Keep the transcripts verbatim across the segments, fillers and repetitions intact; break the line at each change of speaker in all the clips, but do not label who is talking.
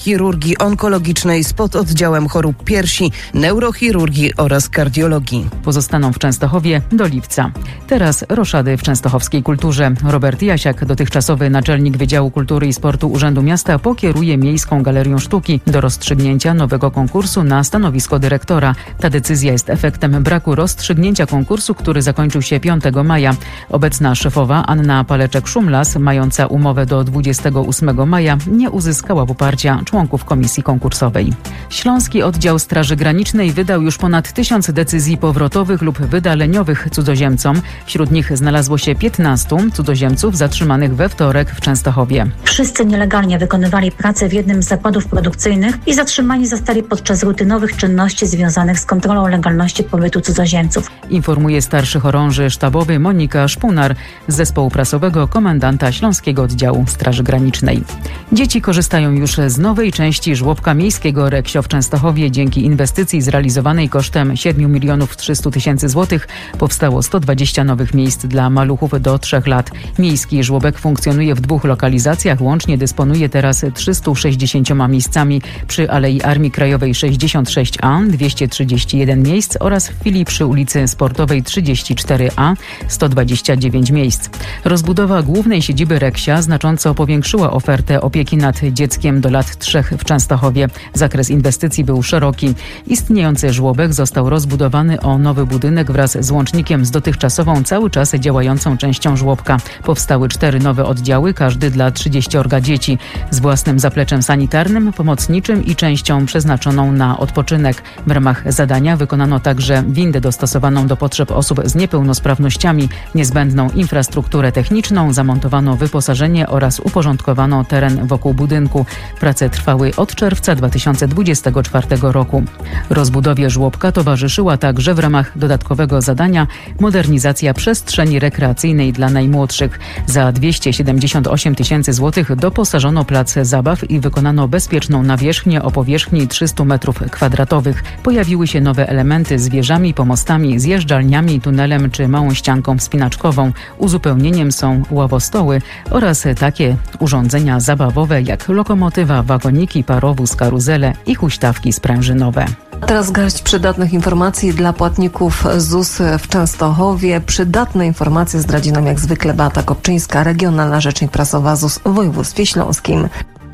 chirurgii onkologicznej z pododdziałem chorób piersi, neurochirurgii oraz kardiologii.
Pozostaną w Częstochowie do lipca. Teraz roszady w częstochowskiej kulturze. Robert Jasiak, dotychczasowy naczelnik Wydziału Kultury i Sportu Urzędu Miasta, pokieruje Miejską Galerią Sztuki do rozstrzygnięcia nowego konkursu na stanowisko dyrektora. Ta decyzja jest efektem braku rozstrzygnięcia konkursu, który zakończył się piątego maja. Obecna szefowa Anna Paleczek-Szumlas, mająca umowę do dwudziestego ósmego maja, nie uzyskała poparcia członków komisji konkursowej. Śląski Oddział Straży Granicznej wydał już ponad tysiąc decyzji powrotowych lub wydaleniowych cudzoziemcom. Wśród nich znalazło się piętnastu cudzoziemców zatrzymanych we wtorek w Częstochowie.
Wszyscy nielegalnie wykonywali pracę w jednym z zakładów produkcyjnych i zatrzymani zostali podczas rutynowych czynności związanych z kontrolą legalności pobytu cudzoziemców.
Informuje starszy chorąży sztabowy Monika Szpunar z zespołu prasowego komendanta Śląskiego Oddziału Straży Granicznej. Dzieci korzystają już z nowej części żłobka miejskiego Reksio w Częstochowie. Dzięki inwestycji zrealizowanej kosztem siedem milionów trzysta tysięcy złotych powstało sto dwadzieścia nowych miejsc dla maluchów do trzech lat. Miejski żłobek funkcjonuje w dwóch lokalizacjach. Łącznie dysponuje teraz trzysta sześćdziesiąt miejscami przy Alei Armii Krajowej sześćdziesiąt sześć A, dwieście trzydzieści jeden miejsc oraz w filii przy ulicy Sportowej trzydzieści cztery A, sto dwadzieścia dziewięć miejsc. Rozbudowa głównej siedziby Reksia znacząco powiększyła ofertę opieki nad dzieckiem do lat trzech w Częstochowie. Zakres inwestycji był szeroki. Istniejący żłobek został rozbudowany o nowy budynek wraz z łącznikiem z dotychczasową cały czas działającą częścią żłobka. Powstały cztery nowe oddziały, każdy dla trzydzieściorga dzieci, z własnym zapleczem sanitarnym, pomocniczym i częścią przeznaczoną na odpoczynek. W ramach zadania wykonano także windę dostosowaną do potrzeb osób z niepełnosprawnościami, niezbędną infrastrukturę techniczną, zamontowano wyposażenie oraz uporządkowano teren wokół budynku. Prace trwały od czerwca dwa tysiące dwudziestego czwartego roku. Rozbudowie żłobka towarzyszyła także w ramach dodatkowego zadania modernizacja przestrzeni rekreacyjnej dla najmłodszych. Za dwieście siedemdziesiąt osiem tysięcy złotych doposażono plac zabaw i wykonano bezpieczną nawierzchnię o powierzchni trzysta metrów kwadratowych. Pojawiły się nowe elementy z wieżami, pomostami, zjeżdżalniami, tunelem czy małą ścianką wspinaczkową. Uzupełnieniem są ławostoły oraz takie urządzenia zabawowe jak lokomotywa, wagoniki, parowóz, karuzele i huśtawki sprężynowe.
Teraz garść przydatnych informacji dla płatników Z U S w Częstochowie. Przydatne informacje zdradzi nam jak zwykle Beata Kopczyńska, regionalna rzecznik prasowa Z U S w województwie śląskim.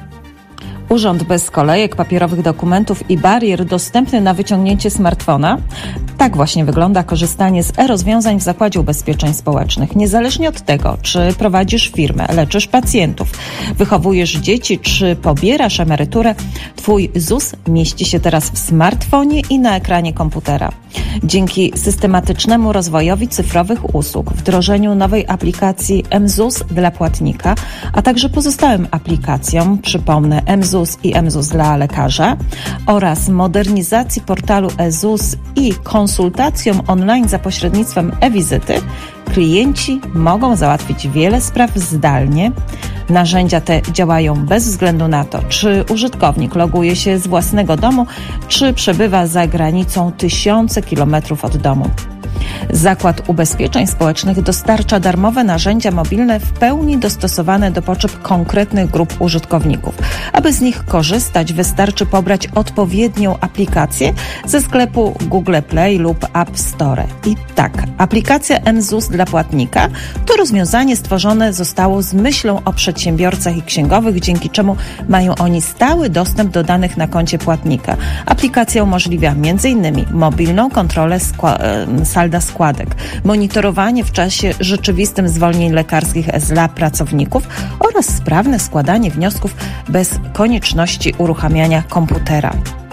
Urząd bez kolejek, papierowych dokumentów i barier dostępny na wyciągnięcie smartfona. Tak właśnie wygląda korzystanie z e-rozwiązań w Zakładzie Ubezpieczeń Społecznych. Niezależnie od tego, czy prowadzisz firmę, leczysz pacjentów, wychowujesz dzieci, czy pobierasz emeryturę, Twój Z U S mieści się teraz w smartfonie i na ekranie komputera. Dzięki systematycznemu rozwojowi cyfrowych usług, wdrożeniu nowej aplikacji mZUS dla płatnika, a także pozostałym aplikacjom, przypomnę mZUS i mZUS dla lekarza, oraz modernizacji portalu e-ZUS i konsultacjom online za pośrednictwem e-wizyty, klienci mogą załatwić wiele spraw zdalnie. Narzędzia te działają bez względu na to, czy użytkownik loguje się z własnego domu, czy przebywa za granicą tysiące kilometrów od domu. Zakład Ubezpieczeń Społecznych dostarcza darmowe narzędzia mobilne w pełni dostosowane do potrzeb konkretnych grup użytkowników. Aby z nich korzystać, wystarczy pobrać odpowiednią aplikację ze sklepu Google Play lub App Store. I tak, aplikacja mZUS dla płatnika to rozwiązanie stworzone zostało z myślą o przedsiębiorcach i księgowych, dzięki czemu mają oni stały dostęp do danych na koncie płatnika. Aplikacja umożliwia między innymi mobilną kontrolę skła- salda składek, monitorowanie w czasie rzeczywistym zwolnień lekarskich dla pracowników oraz sprawne składanie wniosków bez konieczności uruchamiania komputera.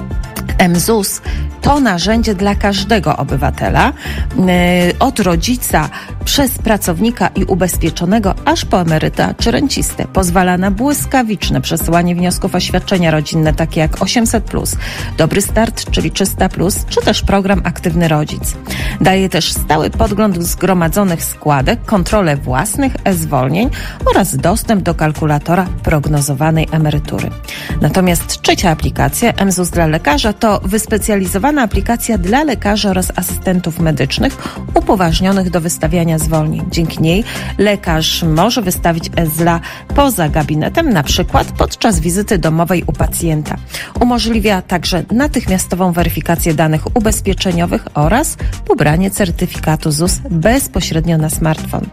mZUS to narzędzie dla każdego obywatela, yy, od rodzica przez pracownika i ubezpieczonego aż po emeryta czy rencistę. Pozwala na błyskawiczne przesyłanie wniosków o świadczenia rodzinne, takie jak osiemset plus, Dobry Start, czyli trzysta plus, czy też program Aktywny Rodzic. Daje też stały podgląd zgromadzonych składek, kontrolę własnych e-zwolnień oraz dostęp do kalkulatora prognozowanej emerytury. Natomiast trzecia aplikacja, mZUS dla lekarza, to wyspecjalizowany rozbudowana aplikacja dla lekarzy oraz asystentów medycznych upoważnionych do wystawiania zwolnień. Dzięki niej lekarz może wystawić E Z L A poza gabinetem, na przykład podczas wizyty domowej u pacjenta. Umożliwia także natychmiastową weryfikację danych ubezpieczeniowych oraz pobranie certyfikatu Z U S bezpośrednio na smartfon.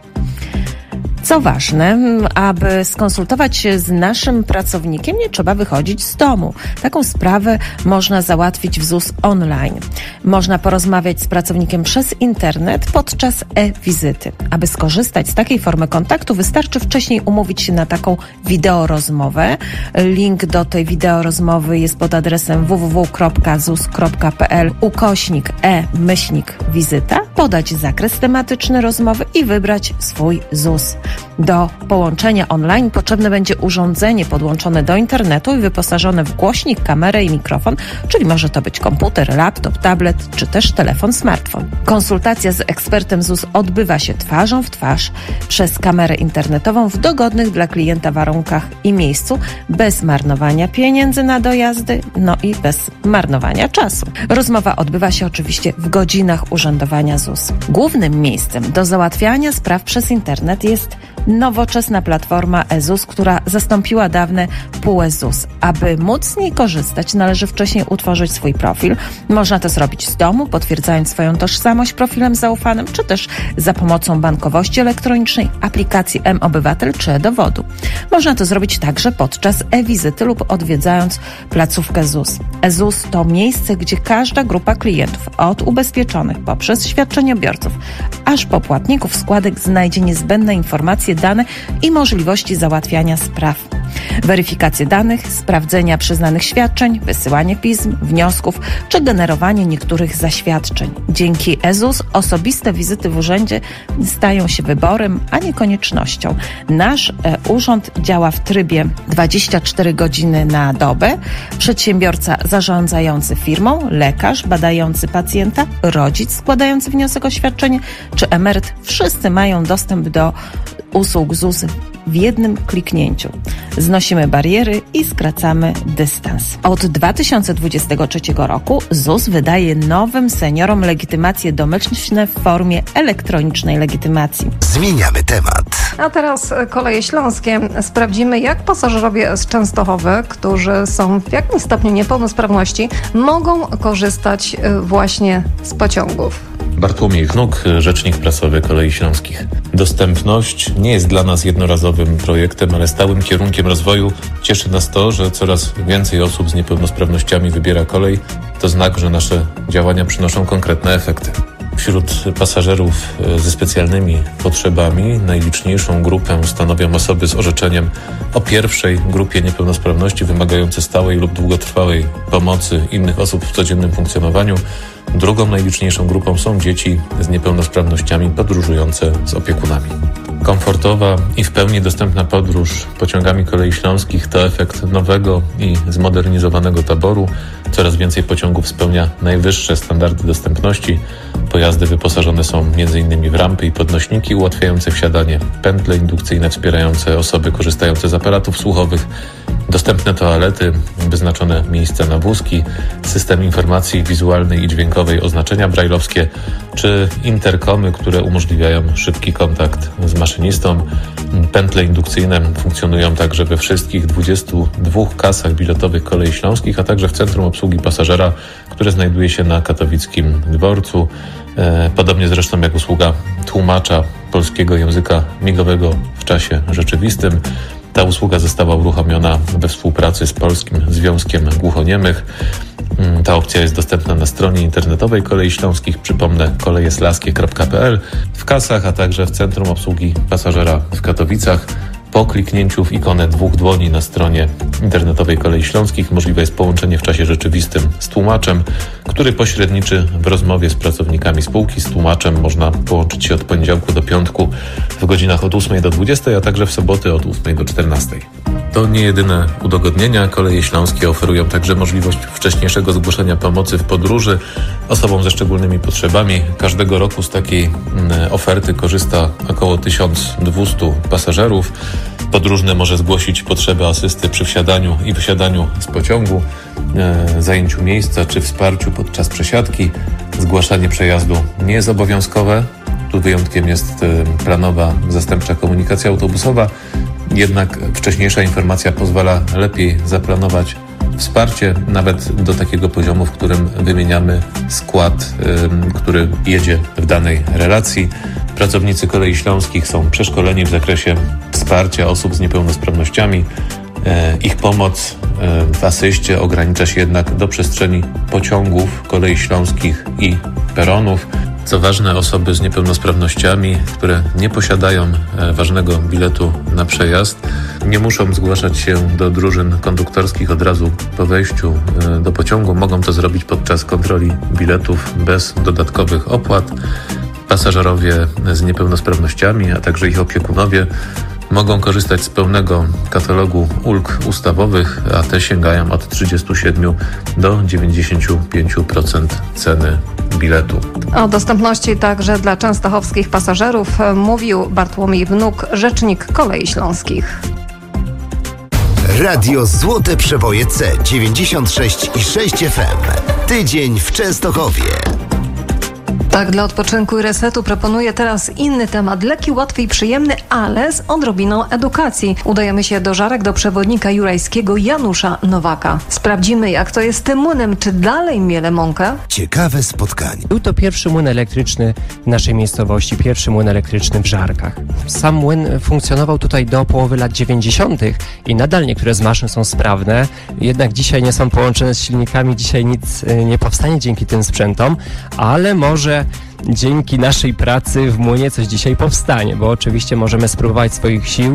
Co ważne, aby skonsultować się z naszym pracownikiem, nie trzeba wychodzić z domu. Taką sprawę można załatwić w Z U S online. Można porozmawiać z pracownikiem przez internet podczas e-wizyty. Aby skorzystać z takiej formy kontaktu, wystarczy wcześniej umówić się na taką wideorozmowę. Link do tej wideorozmowy jest pod adresem w w w kropka zus kropka p l ukośnik e myślnik wizyta, podać zakres tematyczny rozmowy i wybrać swój Z U S. Do połączenia online potrzebne będzie urządzenie podłączone do internetu i wyposażone w głośnik, kamerę i mikrofon, czyli może to być komputer, laptop, tablet czy też telefon, smartfon. Konsultacja z ekspertem Z U S odbywa się twarzą w twarz przez kamerę internetową w dogodnych dla klienta warunkach i miejscu, bez marnowania pieniędzy na dojazdy, no i bez marnowania czasu. Rozmowa odbywa się oczywiście w godzinach urzędowania Z U S. Głównym miejscem do załatwiania spraw przez internet jest nowoczesna platforma e Z U S, która zastąpiła dawne pół e Z U S. Aby móc z niej korzystać, należy wcześniej utworzyć swój profil. Można to zrobić z domu, potwierdzając swoją tożsamość profilem zaufanym, czy też za pomocą bankowości elektronicznej, aplikacji M-Obywatel czy e-Dowodu. Można to zrobić także podczas e-wizyty lub odwiedzając placówkę Z U S. e Z U S to miejsce, gdzie każda grupa klientów, od ubezpieczonych poprzez świadczeniobiorców, aż po płatników składek, znajdzie niezbędne informacje, dane i możliwości załatwiania spraw. Weryfikację danych, sprawdzenia przyznanych świadczeń, wysyłanie pism, wniosków czy generowanie niektórych zaświadczeń. Dzięki e Z U S osobiste wizyty w urzędzie stają się wyborem, a nie koniecznością. Nasz e, urząd działa w trybie dwadzieścia cztery godziny na dobę. Przedsiębiorca zarządzający firmą, lekarz badający pacjenta, rodzic składający wniosek o świadczenie czy emeryt, wszyscy mają dostęp do usług Z U S w jednym kliknięciu. Znosimy bariery i skracamy dystans. Od dwa tysiące dwudziestego trzeciego roku Z U S wydaje nowym seniorom legitymacje domyczne w formie elektronicznej legitymacji.
Zmieniamy temat.
A teraz Koleje Śląskie. Sprawdzimy, jak pasażerowie z Częstochowy, którzy są w jakimś stopniu niepełnosprawności, mogą korzystać właśnie z pociągów.
Bartłomiej Wnuk, rzecznik prasowy Kolei Śląskich. Dostępność nie jest dla nas jednorazowym projektem, ale stałym kierunkiem rozwoju. Cieszy nas to, że coraz więcej osób z niepełnosprawnościami wybiera kolej. To znak, że nasze działania przynoszą konkretne efekty. Wśród pasażerów ze specjalnymi potrzebami najliczniejszą grupę stanowią osoby z orzeczeniem o pierwszej grupie niepełnosprawności wymagające stałej lub długotrwałej pomocy innych osób w codziennym funkcjonowaniu. Drugą najliczniejszą grupą są dzieci z niepełnosprawnościami podróżujące z opiekunami. Komfortowa i w pełni dostępna podróż pociągami Kolei Śląskich to efekt nowego i zmodernizowanego taboru. Coraz więcej pociągów spełnia najwyższe standardy dostępności. Pojazdy wyposażone są między innymi w rampy i podnośniki ułatwiające wsiadanie, pętle indukcyjne wspierające osoby korzystające z aparatów słuchowych, dostępne toalety, wyznaczone miejsca na wózki, system informacji wizualnej i dźwiękowej, oznaczenia brajlowskie czy interkomy, które umożliwiają szybki kontakt z maszynistą. Pętle indukcyjne funkcjonują także we wszystkich dwudziestu dwóch kasach biletowych Kolei Śląskich, a także w Centrum Obsługi Pasażera, które znajduje się na katowickim dworcu. Podobnie zresztą jak usługa tłumacza polskiego języka migowego w czasie rzeczywistym. Ta usługa została uruchomiona we współpracy z Polskim Związkiem Głuchoniemych. Ta opcja jest dostępna na stronie internetowej Kolei Śląskich, przypomnę kolejeslaskie kropka p l, w kasach, a także w Centrum Obsługi Pasażera w Katowicach. Po kliknięciu w ikonę dwóch dłoni na stronie internetowej Kolei Śląskich możliwe jest połączenie w czasie rzeczywistym z tłumaczem, który pośredniczy w rozmowie z pracownikami spółki. Z tłumaczem można połączyć się od poniedziałku do piątku w godzinach od ósmej do dwudziestej, a także w soboty od ósmej do czternastej. To nie jedyne udogodnienia. Koleje Śląskie oferują także możliwość wcześniejszego zgłoszenia pomocy w podróży osobom ze szczególnymi potrzebami. Każdego roku z takiej oferty korzysta około tysiąc dwieście pasażerów. Podróżny może zgłosić potrzebę asysty przy wsiadaniu i wysiadaniu z pociągu, e, zajęciu miejsca czy wsparciu podczas przesiadki. Zgłaszanie przejazdu nie jest obowiązkowe. Tu wyjątkiem jest e, planowa zastępcza komunikacja autobusowa. Jednak wcześniejsza informacja pozwala lepiej zaplanować wsparcie, nawet do takiego poziomu, w którym wymieniamy skład, y, który jedzie w danej relacji. Pracownicy Kolei Śląskich są przeszkoleni w zakresie wsparcia osób z niepełnosprawnościami. Y, ich pomoc y, w asyście ogranicza się jednak do przestrzeni pociągów Kolei Śląskich i peronów. Co ważne, osoby z niepełnosprawnościami, które nie posiadają ważnego biletu na przejazd, nie muszą zgłaszać się do drużyn konduktorskich od razu po wejściu do pociągu. Mogą to zrobić podczas kontroli biletów bez dodatkowych opłat. Pasażerowie z niepełnosprawnościami, a także ich opiekunowie mogą korzystać z pełnego katalogu ulg ustawowych, a te sięgają od trzydziestu siedmiu do dziewięćdziesięciu pięciu procent ceny biletu.
O dostępności także dla częstochowskich pasażerów mówił Bartłomiej Wnuk, rzecznik Kolei Śląskich.
Radio Złote Przeboje C dziewięćdziesiąt sześć i sześć F M. Tydzień w Częstochowie.
Tak, dla odpoczynku i resetu proponuję teraz inny temat, lekki, łatwy i przyjemny, ale z odrobiną edukacji. Udajemy się do Żarek, do przewodnika jurajskiego Janusza Nowaka. Sprawdzimy, jak to jest z tym młynem, czy dalej miele mąkę?
Ciekawe spotkanie.
Był to pierwszy młyn elektryczny w naszej miejscowości, pierwszy młyn elektryczny w Żarkach. Sam młyn funkcjonował tutaj do połowy lat dziewięćdziesiątych i nadal niektóre z maszyn są sprawne, jednak dzisiaj nie są połączone z silnikami, dzisiaj nic nie powstanie dzięki tym sprzętom, ale może dzięki naszej pracy w młynie coś dzisiaj powstanie, bo oczywiście możemy spróbować swoich sił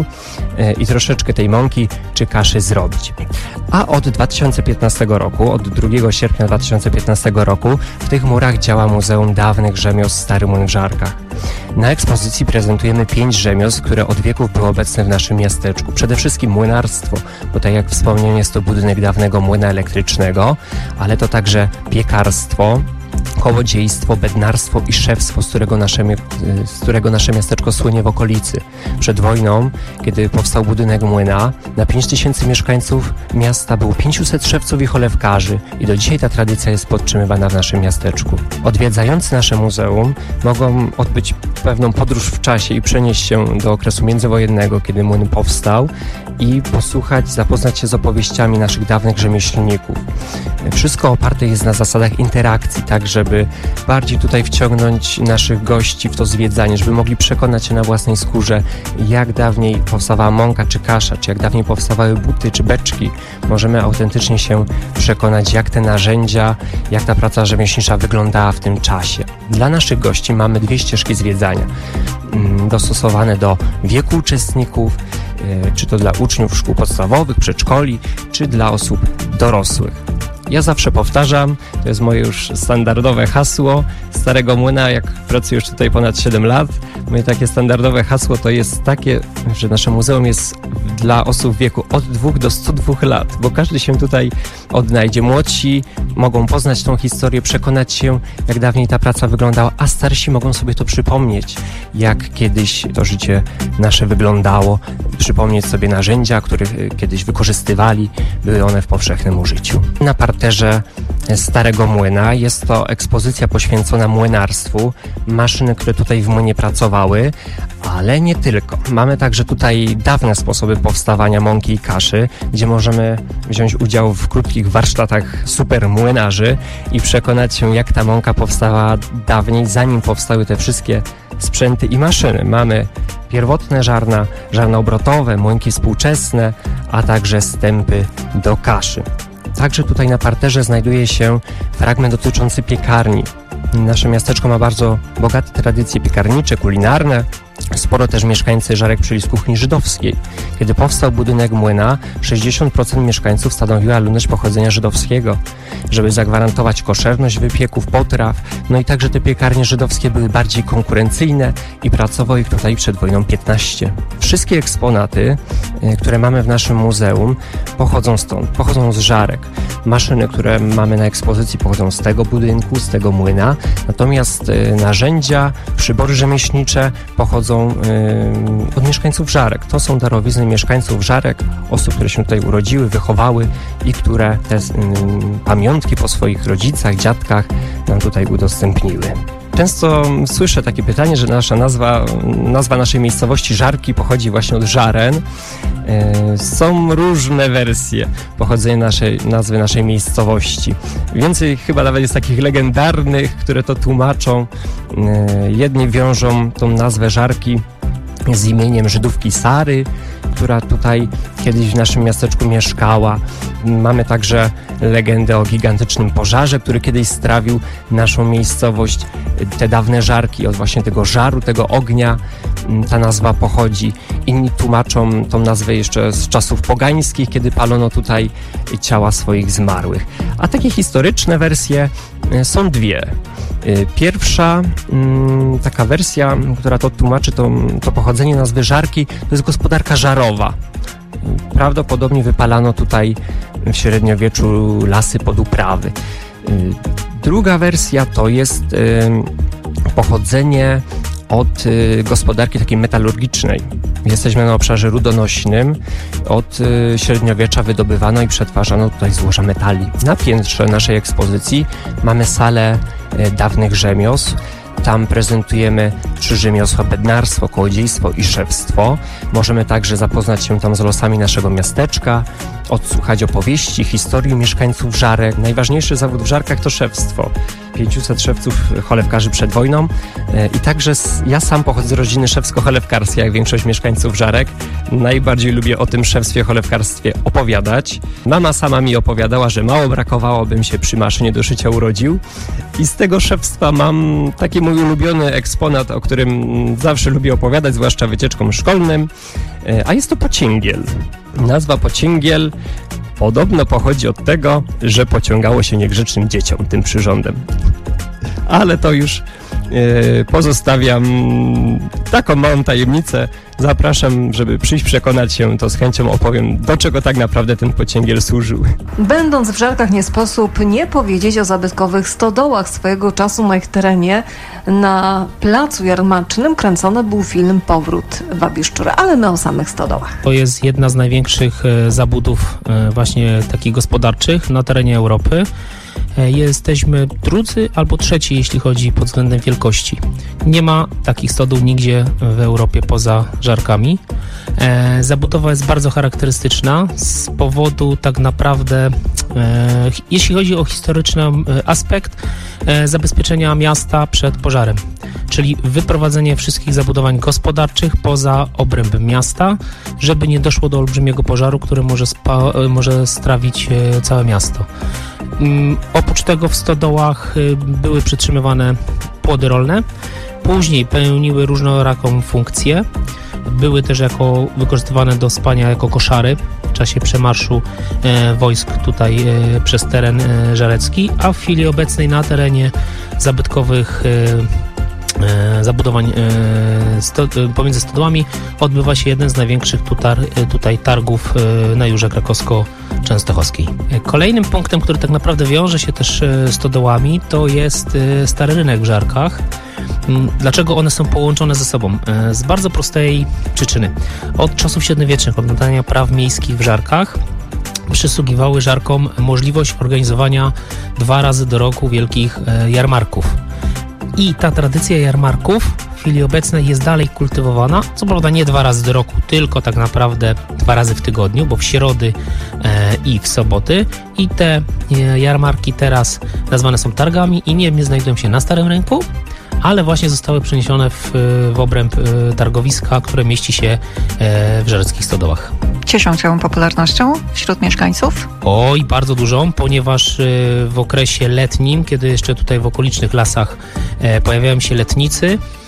i troszeczkę tej mąki czy kaszy zrobić. A od dwa tysiące piętnastego roku, od drugiego sierpnia dwa tysiące piętnastego roku w tych murach działa Muzeum Dawnych Rzemiosł Stary Młyn w Żarkach. Na ekspozycji prezentujemy pięć rzemiosł, które od wieków były obecne w naszym miasteczku. Przede wszystkim młynarstwo, bo tak jak wspomniałem, jest to budynek dawnego młyna elektrycznego, ale to także piekarstwo, kołodziejstwo, bednarstwo i szewstwo, z którego, nasze, z którego nasze miasteczko słynie w okolicy. Przed wojną, kiedy powstał budynek młyna, na pięć tysięcy mieszkańców miasta było pięciuset szewców i cholewkarzy i do dzisiaj ta tradycja jest podtrzymywana w naszym miasteczku. Odwiedzający nasze muzeum mogą odbyć pewną podróż w czasie i przenieść się do okresu międzywojennego, kiedy młyn powstał i posłuchać, zapoznać się z opowieściami naszych dawnych rzemieślników. Wszystko oparte jest na zasadach interakcji, tak żeby bardziej tutaj wciągnąć naszych gości w to zwiedzanie, żeby mogli przekonać się na własnej skórze, jak dawniej powstawała mąka czy kasza, czy jak dawniej powstawały buty czy beczki. Możemy autentycznie się przekonać, jak te narzędzia, jak ta praca rzemieślnicza wyglądała w tym czasie. Dla naszych gości mamy dwie ścieżki zwiedzania, dostosowane do wieku uczestników, czy to dla uczniów szkół podstawowych, przedszkoli, czy dla osób dorosłych. Ja zawsze powtarzam, to jest moje już standardowe hasło Starego Młyna, jak pracuję już tutaj ponad siedem lat. Moje takie standardowe hasło to jest takie, że nasze muzeum jest dla osób w wieku od dwóch do stu dwóch lat, bo każdy się tutaj odnajdzie. Młodsi mogą poznać tą historię, przekonać się, jak dawniej ta praca wyglądała, a starsi mogą sobie to przypomnieć, jak kiedyś to życie nasze wyglądało, przypomnieć sobie narzędzia, które kiedyś wykorzystywali, były one w powszechnym użyciu. Na parterze Starego Młyna jest to ekspozycja poświęcona młynarstwu, maszyny, które tutaj w młynie pracowały, ale nie tylko. Mamy także tutaj dawne sposoby powstawania mąki i kaszy, gdzie możemy wziąć udział w krótkich warsztatach super młynarzy i przekonać się, jak ta mąka powstała dawniej, zanim powstały te wszystkie sprzęty i maszyny. Mamy pierwotne żarna, żarna obrotowe, młynki współczesne, a także stępy do kaszy. Także tutaj na parterze znajduje się fragment dotyczący piekarni. Nasze miasteczko ma bardzo bogate tradycje piekarnicze, kulinarne. sporo też mieszkańcy Żarek przy Lisku kuchni żydowskiej. Kiedy powstał budynek młyna, sześćdziesiąt procent mieszkańców stanowiła ludność pochodzenia żydowskiego. Żeby zagwarantować koszerność wypieków, potraw, no i także te piekarnie żydowskie były bardziej konkurencyjne i pracowało ich tutaj przed wojną piętnaście. Wszystkie eksponaty, które mamy w naszym muzeum, pochodzą stąd, pochodzą z Żarek. Maszyny, które mamy na ekspozycji, pochodzą z tego budynku, z tego młyna, natomiast narzędzia, przybory rzemieślnicze pochodzą od mieszkańców Żarek. To są darowizny mieszkańców Żarek, osób, które się tutaj urodziły, wychowały i które te pamiątki po swoich rodzicach, dziadkach nam tutaj udostępniły. Często słyszę takie pytanie, że nasza nazwa, nazwa naszej miejscowości Żarki pochodzi właśnie od żaren. Są różne wersje pochodzenia naszej, nazwy naszej miejscowości. Więcej chyba nawet jest takich legendarnych, które to tłumaczą. Jedni wiążą tą nazwę Żarki z imieniem Żydówki Sary, która tutaj kiedyś w naszym miasteczku mieszkała. Mamy także legendę o gigantycznym pożarze, który kiedyś strawił naszą miejscowość. Te dawne Żarki, od właśnie tego żaru, tego ognia ta nazwa pochodzi. Inni tłumaczą tą nazwę jeszcze z czasów pogańskich, kiedy palono tutaj ciała swoich zmarłych. A takie historyczne wersje są dwie. Pierwsza taka wersja, która to tłumaczy to, to pochodzenie nazwy Żarki, to jest gospodarka żarowa. Prawdopodobnie wypalano tutaj w średniowieczu lasy pod uprawy. Druga wersja to jest pochodzenie od gospodarki takiej metalurgicznej. Jesteśmy na obszarze rudonośnym. Od średniowiecza wydobywano i przetwarzano tutaj złoża metali. Na piętrze naszej ekspozycji mamy salę dawnych rzemiosł. Tam prezentujemy trzy rzemiosła: bednarstwo, kołodziejstwo i szewstwo. Możemy także zapoznać się tam z losami naszego miasteczka, odsłuchać opowieści, historii mieszkańców Żarek. Najważniejszy zawód w Żarkach to szewstwo. pięciuset szewców cholewkarzy przed wojną i także ja sam pochodzę z rodziny szewsko-cholewkarskiej, jak większość mieszkańców Żarek. Najbardziej lubię o tym szewstwie, cholewkarstwie opowiadać. Mama sama mi opowiadała, że mało brakowało, bym się przy maszynie do szycia urodził. I z tego szewstwa mam taki mój ulubiony eksponat, o którym zawsze lubię opowiadać, zwłaszcza wycieczkom szkolnym, a jest to pociągiel. Nazwa pociągiel podobno pochodzi od tego, że pociągało się niegrzecznym dzieciom tym przyrządem. Ale to już yy, pozostawiam taką małą tajemnicę. Zapraszam, żeby przyjść przekonać się, to z chęcią opowiem, do czego tak naprawdę ten pociągiel służył.
Będąc w Żarkach, nie sposób nie powiedzieć o zabytkowych stodołach. Swojego czasu na ich terenie na placu jarmarcznym kręcony był film Powrót Babiszczury, ale my o samych stodołach.
To jest jedna z największych zabudów właśnie takich gospodarczych na terenie Europy. Jesteśmy drudzy albo trzeci, jeśli chodzi pod względem wielkości. Nie ma takich stodół nigdzie w Europie poza Żarkami. E, zabudowa jest bardzo charakterystyczna z powodu tak naprawdę, e, jeśli chodzi o historyczny aspekt, e, zabezpieczenia miasta przed pożarem, czyli wyprowadzenie wszystkich zabudowań gospodarczych poza obręb miasta, żeby nie doszło do olbrzymiego pożaru, który może, spa, może strawić e, całe miasto. Um, oprócz tego w stodołach y, były przytrzymywane płody rolne, później pełniły różnoraką funkcję, były też jako wykorzystywane do spania jako koszary w czasie przemarszu e, wojsk tutaj e, przez teren e, żarecki, a w chwili obecnej na terenie zabytkowych e, zabudowań e, sto, pomiędzy stodołami odbywa się jeden z największych tutar, tutaj targów e, na Jurze Krakowsko-Częstochowskiej. Kolejnym punktem, który tak naprawdę wiąże się też z stodołami, to jest Stary Rynek w Żarkach. Dlaczego one są połączone ze sobą? Z bardzo prostej przyczyny. Od czasów średniowiecznych, od nadania praw miejskich w Żarkach, przysługiwały Żarkom możliwość organizowania dwa razy do roku wielkich jarmarków. I ta tradycja jarmarków w chwili obecnej jest dalej kultywowana, co prawda nie dwa razy do roku, tylko tak naprawdę dwa razy w tygodniu, bo w środy e, i w soboty. I te e, jarmarki teraz nazwane są targami i nie, nie znajdują się na Starym Rynku, ale właśnie zostały przeniesione w, w obręb e, targowiska, które mieści się e, w żareckich stodołach.
Cieszą się popularnością wśród mieszkańców?
Oj, bardzo dużą, ponieważ w okresie letnim, kiedy jeszcze tutaj w okolicznych lasach pojawiają się letnicy,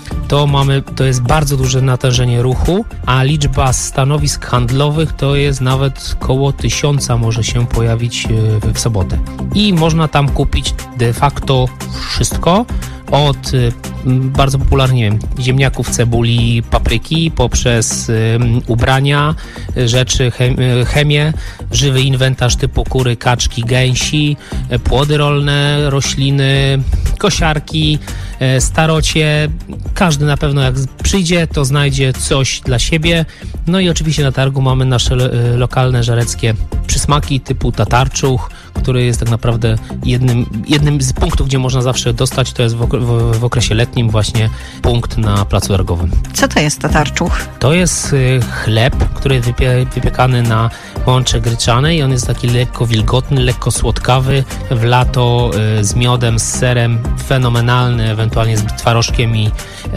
to mamy, to jest bardzo duże natężenie ruchu, a liczba stanowisk handlowych to jest nawet koło tysiąca może się pojawić w sobotę. I można tam kupić de facto wszystko, od bardzo popularnie, nie wiem, ziemniaków, cebuli, papryki, poprzez um, ubrania, rzeczy, chem, chemię, żywy inwentarz typu kury, kaczki, gęsi, płody rolne, rośliny, kosiarki, starocie. Każdy na pewno jak przyjdzie, to znajdzie coś dla siebie. No i oczywiście na targu mamy nasze lokalne żareckie przysmaki typu tatarczuch, który jest tak naprawdę jednym, jednym z punktów, gdzie można zawsze dostać, to jest w, w, w okresie letnim właśnie punkt na placu targowym.
Co to jest tatarczuch?
To jest chleb, który jest wypie, wypiekany na mące gryczanej. On jest taki lekko wilgotny, lekko słodkawy. W lato y, z miodem, z serem, fenomenalny, ewentualnie z twarożkiem i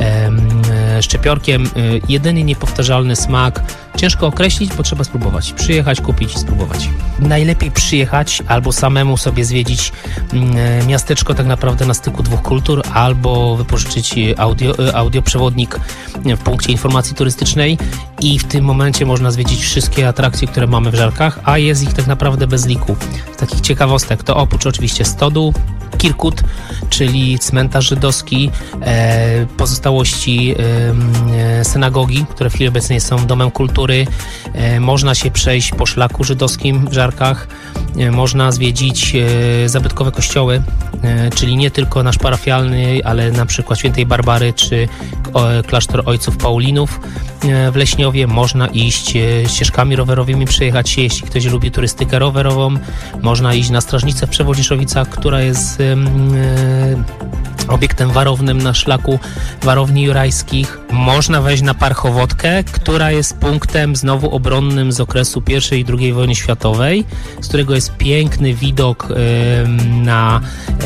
y, szczypiorkiem. Y, jedyny niepowtarzalny smak. Ciężko określić, bo trzeba spróbować. Przyjechać, kupić i spróbować. Najlepiej przyjechać albo samemu sobie zwiedzić y, miasteczko tak naprawdę na styku dwóch kultur, albo wypożyczyć audio, y, audioprzewodnik w punkcie informacji turystycznej i w tym momencie można zwiedzić wszystkie atrakcje, które mamy w Żarkach, a jest ich tak naprawdę bez liku. Z takich ciekawostek to oprócz oczywiście stodół, Kirkut, czyli cmentarz żydowski, e, pozostałości e, synagogi, które w chwili obecnej są domem kultury. E, można się przejść po szlaku żydowskim w Żarkach. E, można zwiedzić e, zabytkowe kościoły, e, czyli nie tylko nasz parafialny, ale na przykład Świętej Barbary czy o, klasztor ojców Paulinów e, w Leśniowie. Można iść e, ścieżkami rowerowymi, przejechać się, jeśli ktoś lubi turystykę rowerową. Można iść na Strażnicę w Przewodziszowicach, która jest obiektem warownym na szlaku warowni jurajskich. Można wejść na Parchowodkę, która jest punktem znowu obronnym z okresu pierwszej i drugiej wojny światowej, z którego jest piękny widok y, na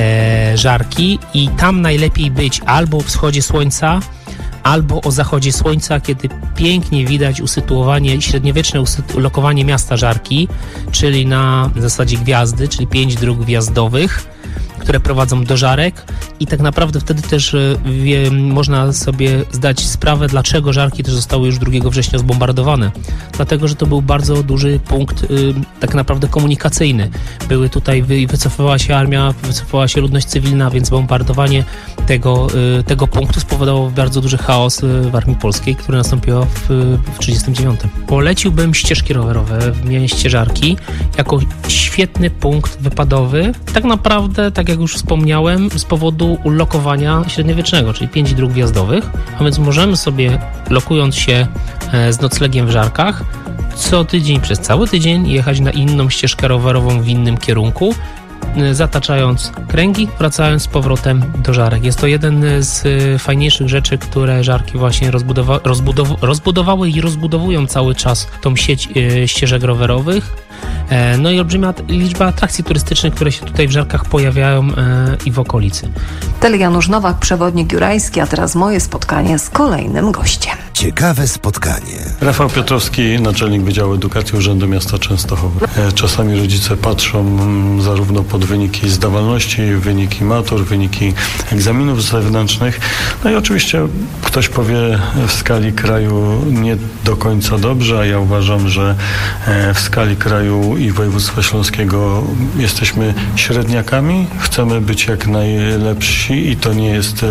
y, Żarki i tam najlepiej być albo o wschodzie słońca, albo o zachodzie słońca, kiedy pięknie widać usytuowanie, średniowieczne ulokowanie miasta Żarki, czyli na zasadzie gwiazdy, czyli pięć dróg gwiazdowych, które prowadzą do Żarek i tak naprawdę wtedy też wie, można sobie zdać sprawę, dlaczego Żarki też zostały już drugiego września zbombardowane. Dlatego, że to był bardzo duży punkt y, tak naprawdę komunikacyjny. Były tutaj, wy, wycofywała się armia, wycofywała się ludność cywilna, więc bombardowanie tego, y, tego punktu spowodowało bardzo duży chaos y, w armii polskiej, który nastąpił w, w tysiąc dziewięćset trzydziestym dziewiątym. Poleciłbym ścieżki rowerowe w mieście Żarki jako świetny punkt wypadowy. Tak naprawdę, tak jak już wspomniałem, z powodu ulokowania średniowiecznego, czyli pięć dróg wjazdowych, a więc możemy sobie, lokując się z noclegiem w Żarkach, co tydzień przez cały tydzień jechać na inną ścieżkę rowerową w innym kierunku, zataczając kręgi, wracając z powrotem do Żarek. Jest to jeden z fajniejszych rzeczy, które Żarki właśnie rozbudowa- rozbudow- rozbudowały i rozbudowują cały czas tą sieć e, ścieżek rowerowych. E, no i olbrzymia liczba atrakcji turystycznych, które się tutaj w Żarkach pojawiają e, i w okolicy.
Tyle Janusz Nowak, przewodnik jurajski, a teraz moje spotkanie z kolejnym gościem.
Ciekawe spotkanie.
Rafał Piotrowski, naczelnik Wydziału Edukacji Urzędu Miasta Częstochowy. Czasami rodzice patrzą zarówno pod wyniki zdawalności, wyniki matur, wyniki egzaminów zewnętrznych. No i oczywiście ktoś powie w skali kraju nie do końca dobrze, a ja uważam, że w skali kraju i województwa śląskiego jesteśmy średniakami. Chcemy być jak najlepsi i to nie jest,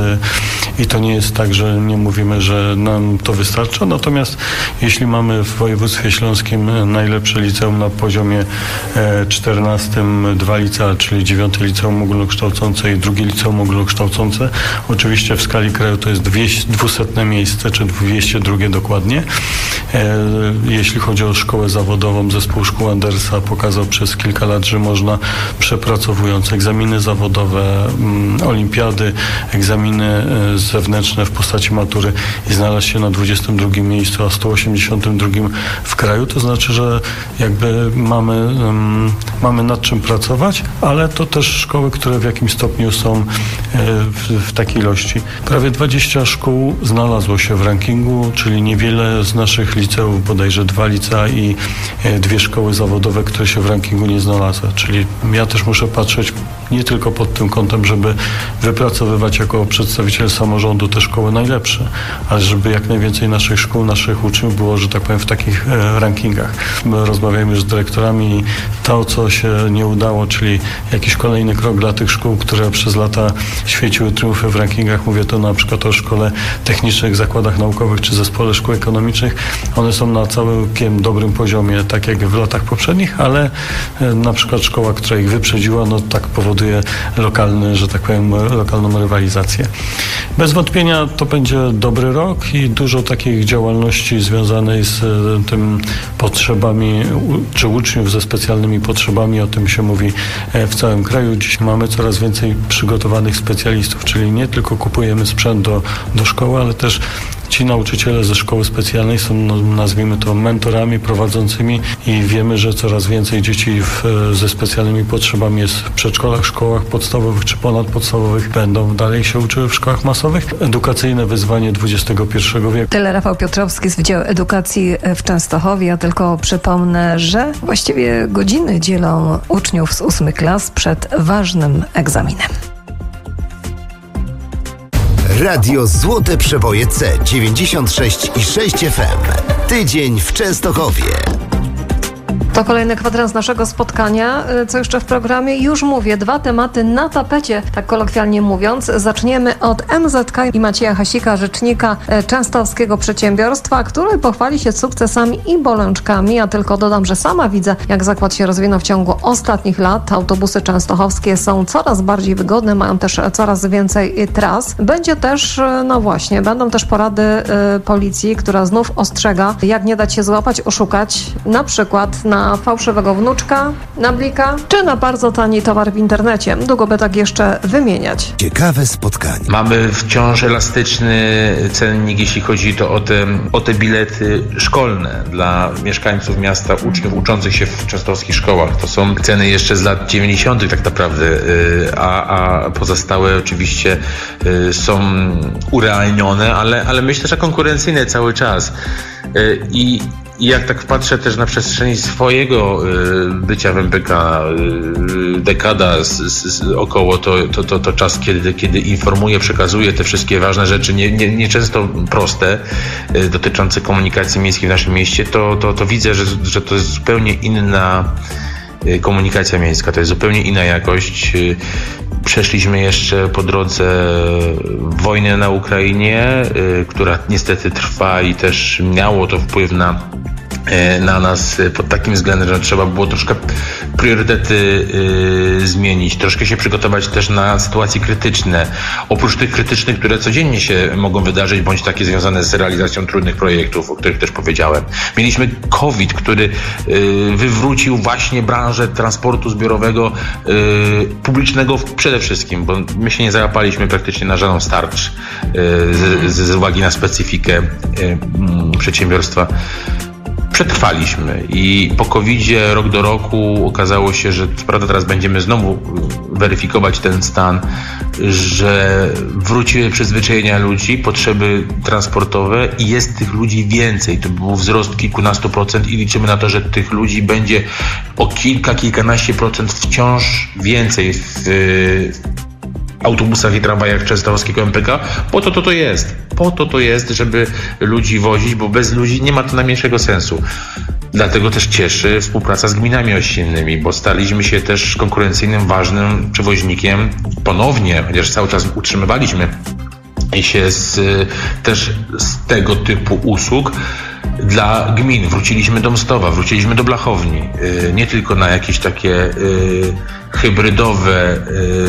i to nie jest tak, że nie mówimy, że nam to wystarcza. Natomiast jeśli mamy w województwie śląskim najlepsze liceum na poziomie czternastym, dwa licea, czyli dziewiąte liceum ogólnokształcące i drugie liceum ogólnokształcące, oczywiście w skali kraju to jest dwusetne miejsce, czy dwieście drugie dokładnie. Jeśli chodzi o szkołę zawodową, zespół szkół Andersa pokazał przez kilka lat, że można, przepracowując egzaminy zawodowe, olimpiady, egzaminy zewnętrzne w postaci matury i znaleźć się na dwudziestym drugim miejscu, a sto osiemdziesiątym drugim w kraju, to znaczy, że jakby mamy, um, mamy nad czym pracować, ale to też szkoły, które w jakimś stopniu są e, w, w takiej ilości. Prawie dwadzieścia szkół znalazło się w rankingu, czyli niewiele z naszych liceów, bodajże dwa licea i e, dwie szkoły zawodowe, które się w rankingu nie znalazły. Czyli ja też muszę patrzeć nie tylko pod tym kątem, żeby wypracowywać jako przedstawiciel samorządu te szkoły najlepsze, ale żeby jak najwięcej naszych szkół, naszych uczniów było, że tak powiem, w takich e, rankingach. My rozmawiamy już z dyrektorami i to, co się nie udało, czyli jakiś kolejny krok dla tych szkół, które przez lata świeciły triumfy w rankingach, mówię to na przykład o szkole technicznych, zakładach naukowych czy zespole szkół ekonomicznych, one są na całkiem dobrym poziomie, tak jak w latach poprzednich, ale e, na przykład szkoła, która ich wyprzedziła, no tak powoduje lokalny, że tak powiem, lokalną rywalizację. Bez wątpienia to będzie dobry rok i dużo takich działalności związanej z e, tym potrzebami, u, czy uczniów ze specjalnymi potrzebami, o tym się mówi e, w całym kraju. Dziś mamy coraz więcej przygotowanych specjalistów, czyli nie tylko kupujemy sprzęt do, do szkoły, ale też ci nauczyciele ze szkoły specjalnej są, no, nazwijmy to, mentorami prowadzącymi i wiemy, że coraz więcej dzieci w, ze specjalnymi potrzebami jest w przedszkolach, szkołach podstawowych czy ponadpodstawowych. Będą dalej się uczyły w szkołach masowych. Edukacyjne wyzwanie dwudziestego pierwszego wieku.
Tyle Rafał Piotrowski z Wydziału Edukacji w Częstochowie. Ja tylko przypomnę, że właściwie godziny dzielą uczniów z ósmych klas przed ważnym egzaminem.
Radio Złote Przeboje C dziewięćdziesiąt sześć i sześć F M. Tydzień w Częstochowie.
To kolejny kwadrans naszego spotkania. Co jeszcze w programie? Już mówię, dwa tematy na tapecie, tak kolokwialnie mówiąc. Zaczniemy od M Z K i Macieja Hasika, rzecznika częstochowskiego przedsiębiorstwa, który pochwali się sukcesami i bolączkami. Ja tylko dodam, że sama widzę, jak zakład się rozwinął w ciągu ostatnich lat. Autobusy częstochowskie są coraz bardziej wygodne, mają też coraz więcej tras. Będzie też, no właśnie, będą też porady y, policji, która znów ostrzega, jak nie dać się złapać, oszukać, na przykład na fałszywego wnuczka, na blika, czy na bardzo tani towar w internecie. Długo by tak jeszcze wymieniać.
Ciekawe spotkanie.
Mamy wciąż elastyczny cennik, jeśli chodzi to o te, o te bilety szkolne dla mieszkańców miasta, uczniów uczących się w częstochowskich szkołach. To są ceny jeszcze z lat dziewięćdziesiątych tak naprawdę, a, a pozostałe oczywiście są urealnione, ale, ale myślę, że konkurencyjne cały czas. I I jak tak patrzę też na przestrzeni swojego y, bycia w M P K, y, dekada z, z, około, to, to, to, to czas, kiedy, kiedy informuję, przekazuję te wszystkie ważne rzeczy, nie, nie, nie często proste, y, dotyczące komunikacji miejskiej w naszym mieście, to, to, to widzę, że, że to jest zupełnie inna y, komunikacja miejska, to jest zupełnie inna jakość. Y, Przeszliśmy jeszcze po drodze wojnę na Ukrainie, y, która niestety trwa i też miało to wpływ na, y, na nas pod takim względem, że trzeba było troszkę priorytety y, zmienić, troszkę się przygotować też na sytuacje krytyczne. Oprócz tych krytycznych, które codziennie się mogą wydarzyć, bądź takie związane z realizacją trudnych projektów, o których też powiedziałem. Mieliśmy COVID, który y, wywrócił właśnie branżę transportu zbiorowego y, publicznego przede wszystkim, bo my się nie załapaliśmy praktycznie na żadną starcz y, z, z uwagi na specyfikę y, y, przedsiębiorstwa. Przetrwaliśmy i po kowidzie rok do roku okazało się, że co prawda teraz będziemy znowu weryfikować ten stan, że wróciły przyzwyczajenia ludzi, potrzeby transportowe i jest tych ludzi więcej. To był wzrost kilkunastu procent i liczymy na to, że tych ludzi będzie o kilka, kilkanaście procent wciąż więcej w autobusach i tramwajach częstochowskiego M P K. Po to to to jest. Po to to jest, żeby ludzi wozić, bo bez ludzi nie ma to najmniejszego sensu. Dlatego też cieszy współpraca z gminami ościennymi, bo staliśmy się też konkurencyjnym, ważnym przewoźnikiem ponownie, chociaż cały czas utrzymywaliśmy się z, też z tego typu usług dla gmin. Wróciliśmy do Mstowa, wróciliśmy do Blachowni. Nie tylko na jakieś takie hybrydowe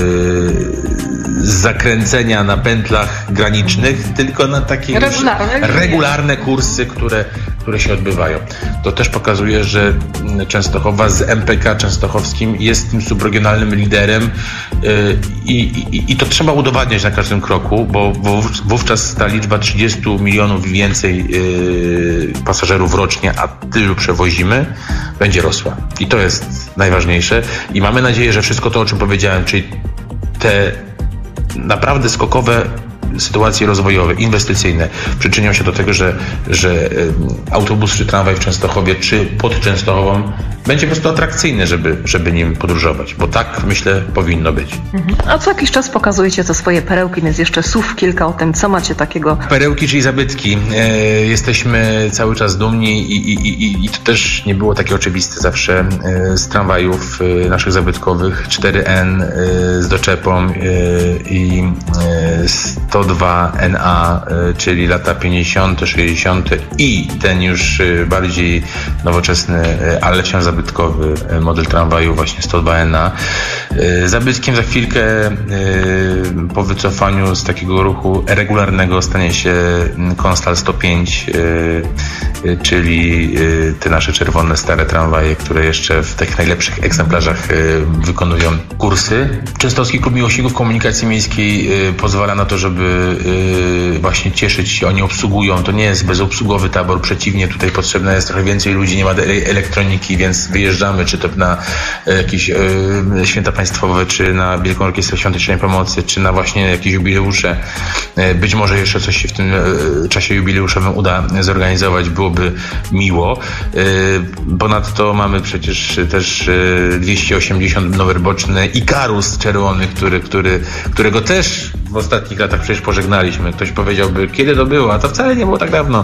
zakręcenia na pętlach granicznych, tylko na takie regularne, regularne kursy, które, które się odbywają. To też pokazuje, że Częstochowa z M P K częstochowskim jest tym subregionalnym liderem i, i, i to trzeba udowadniać na każdym kroku, bo wówczas ta liczba trzydzieści milionów i więcej pasażerów rocznie, a tylu przewozimy, będzie rosła. I to jest najważniejsze. I mamy nadzieję, że wszystko to, o czym powiedziałem, czyli te naprawdę skokowe sytuacje rozwojowe, inwestycyjne przyczynią się do tego, że, że autobus czy tramwaj w Częstochowie czy pod Częstochową będzie po prostu atrakcyjny, żeby, żeby nim podróżować, bo tak, myślę, powinno być.
Mhm. A co jakiś czas pokazujecie te swoje perełki, więc jeszcze słów kilka o tym, co macie takiego.
Perełki, czyli zabytki. E, jesteśmy cały czas dumni i, i, i, i to też nie było takie oczywiste zawsze e, z tramwajów e, naszych zabytkowych cztery N e, z doczepą e, i e, sto dwa N A, e, czyli lata pięćdziesiąte, sześćdziesiąte i ten już e, bardziej nowoczesny, e, ale wciąż zabytkowy e, model tramwaju właśnie sto dwa N A. E, zabytkiem za chwilkę e, po wycofaniu z takiego ruchu regularnego stanie się Konstal sto pięć, e, czyli e, te nasze czerwone, stare tramwaje, które jeszcze w tych najlepszych egzemplarzach e, wykonują kursy. Częstochowski Klub Miłośników Komunikacji Miejskiej e, pozwala na to, żeby e, właśnie cieszyć się, oni obsługują. To nie jest bezobsługowy tabor, przeciwnie, tutaj potrzebne jest trochę więcej ludzi, nie ma elektroniki, więc wyjeżdżamy, czy to na jakieś e, święta państwowe, czy na Wielką Orkiestrę Świątecznej Pomocy, czy na właśnie jakieś jubileusze. E, być może jeszcze coś się w tym e, czasie jubileuszowym uda zorganizować, byłoby miło. E, ponadto mamy przecież też e, dwieście osiemdziesiąt numer boczny Ikarus czerwony, który, który, którego też w ostatnich latach przecież pożegnaliśmy. Ktoś powiedziałby, kiedy to było, a to wcale nie było tak dawno.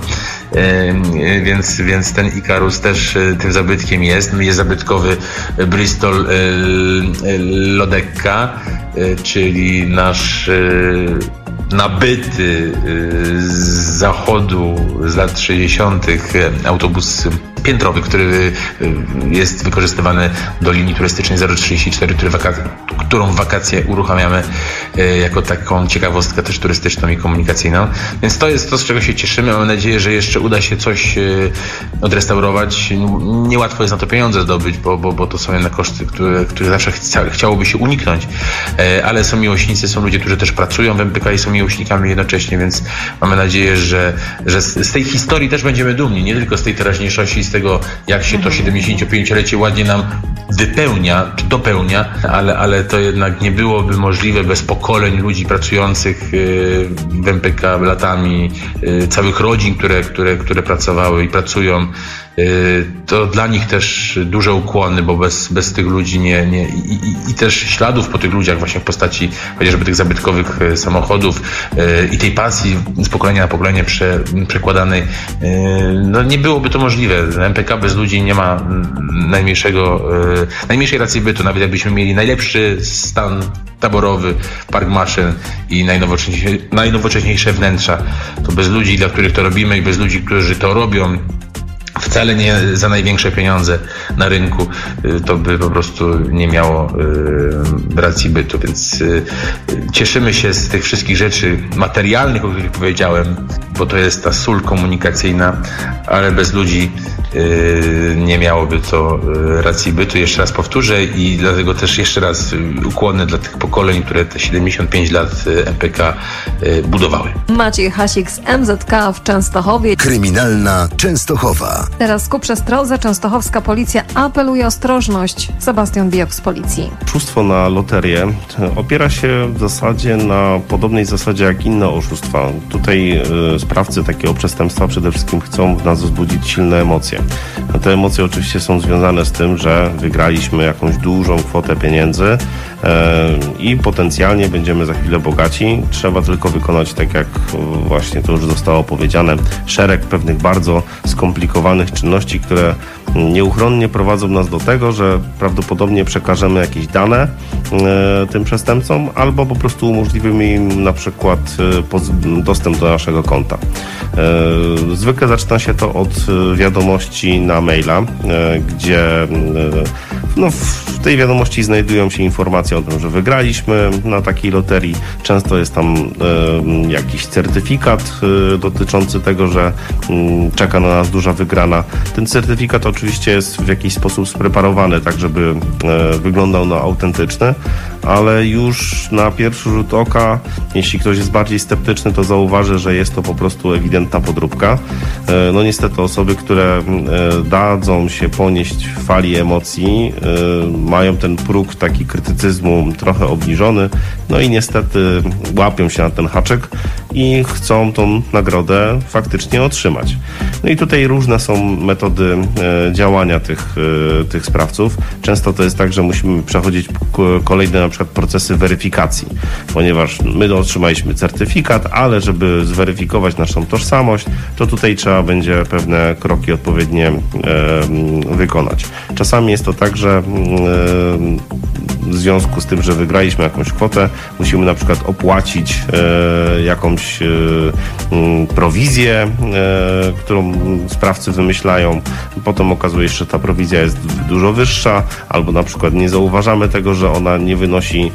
E, więc, więc ten Ikarus też e, tym zabytkiem jest. Jest zabytkowy Bristol e, e, Lodekka, e, czyli nasz e, nabyty z zachodu z lat sześćdziesiątych autobus piętrowy, który jest wykorzystywany do linii turystycznej zero trzydzieści cztery, który waka- którą w wakacje uruchamiamy jako taką ciekawostkę też turystyczną i komunikacyjną. Więc to jest to, z czego się cieszymy. Mam nadzieję, że jeszcze uda się coś odrestaurować. Niełatwo jest na to pieniądze zdobyć, bo, bo, bo to są jednak koszty, które, które zawsze chcia, chciałoby się uniknąć. Ale są miłośnicy, są ludzie, którzy też pracują w M P K i są miłośnikami jednocześnie, więc mamy nadzieję, że, że z, z tej historii też będziemy dumni, nie tylko z tej teraźniejszości, z tego, jak się to siedemdziesięciopięciolecie ładnie nam wypełnia, czy dopełnia, ale, ale to jednak nie byłoby możliwe bez pokoleń ludzi pracujących w M P K latami, całych rodzin, które, które, które pracowały i pracują. To dla nich też duże ukłony, bo bez, bez tych ludzi nie, nie i, i, i też śladów po tych ludziach właśnie w postaci chociażby tych zabytkowych samochodów i tej pasji z pokolenia na pokolenie prze, przekładanej, no nie byłoby to możliwe. M P K bez ludzi nie ma najmniejszego, najmniejszej racji bytu, nawet jakbyśmy mieli najlepszy stan taborowy, park maszyn i najnowocześniejsze, najnowocześniejsze wnętrza, to bez ludzi, dla których to robimy i bez ludzi, którzy to robią, wcale nie za największe pieniądze na rynku, to by po prostu nie miało y, racji bytu, więc y, cieszymy się z tych wszystkich rzeczy materialnych, o których powiedziałem, bo to jest ta sól komunikacyjna, ale bez ludzi y, nie miałoby to y, racji bytu. Jeszcze raz powtórzę i dlatego też jeszcze raz ukłony dla tych pokoleń, które te siedemdziesiąt pięć lat M P K y, budowały.
Maciej Hasik z M Z K w Częstochowie.
Kryminalna Częstochowa.
Teraz ku przestrodze częstochowska policja apeluje o ostrożność. Sebastian Bijok z policji.
Oszustwo na loterię opiera się w zasadzie na podobnej zasadzie jak inne oszustwa. Tutaj y, sprawcy takiego przestępstwa przede wszystkim chcą w nas wzbudzić silne emocje. Te emocje oczywiście są związane z tym, że wygraliśmy jakąś dużą kwotę pieniędzy y, i potencjalnie będziemy za chwilę bogaci. Trzeba tylko wykonać, tak jak y, właśnie to już zostało powiedziane, szereg pewnych bardzo skomplikowanych czynności, które nieuchronnie prowadzą nas do tego, że prawdopodobnie przekażemy jakieś dane e, tym przestępcom albo po prostu umożliwimy im na przykład e, dostęp do naszego konta. E, zwykle zaczyna się to od wiadomości na maila, e, gdzie e, no, w tej wiadomości znajdują się informacje o tym, że wygraliśmy na takiej loterii. Często jest tam e, jakiś certyfikat e, dotyczący tego, że m, czeka na nas duża wygrana. Ten certyfikat oczywiście jest w jakiś sposób spreparowany, tak żeby e, wyglądał na autentyczny, ale już na pierwszy rzut oka, jeśli ktoś jest bardziej sceptyczny, to zauważy, że jest to po prostu ewidentna podróbka. E, no niestety osoby, które e, dadzą się ponieść w fali emocji, e, mają ten próg taki krytycyzmu trochę obniżony, no i niestety łapią się na ten haczyk, i chcą tą nagrodę faktycznie otrzymać. No i tutaj różne są metody e, działania tych, e, tych sprawców. Często to jest tak, że musimy przechodzić kolejne na przykład procesy weryfikacji, ponieważ my otrzymaliśmy certyfikat, ale żeby zweryfikować naszą tożsamość, to tutaj trzeba będzie pewne kroki odpowiednie e, wykonać. Czasami jest to tak, że e, w związku z tym, że wygraliśmy jakąś kwotę, musimy na przykład opłacić e, jakąś e, prowizję, e, którą sprawcy wymyślają. Potem okazuje się, że ta prowizja jest dużo wyższa, albo na przykład nie zauważamy tego, że ona nie wynosi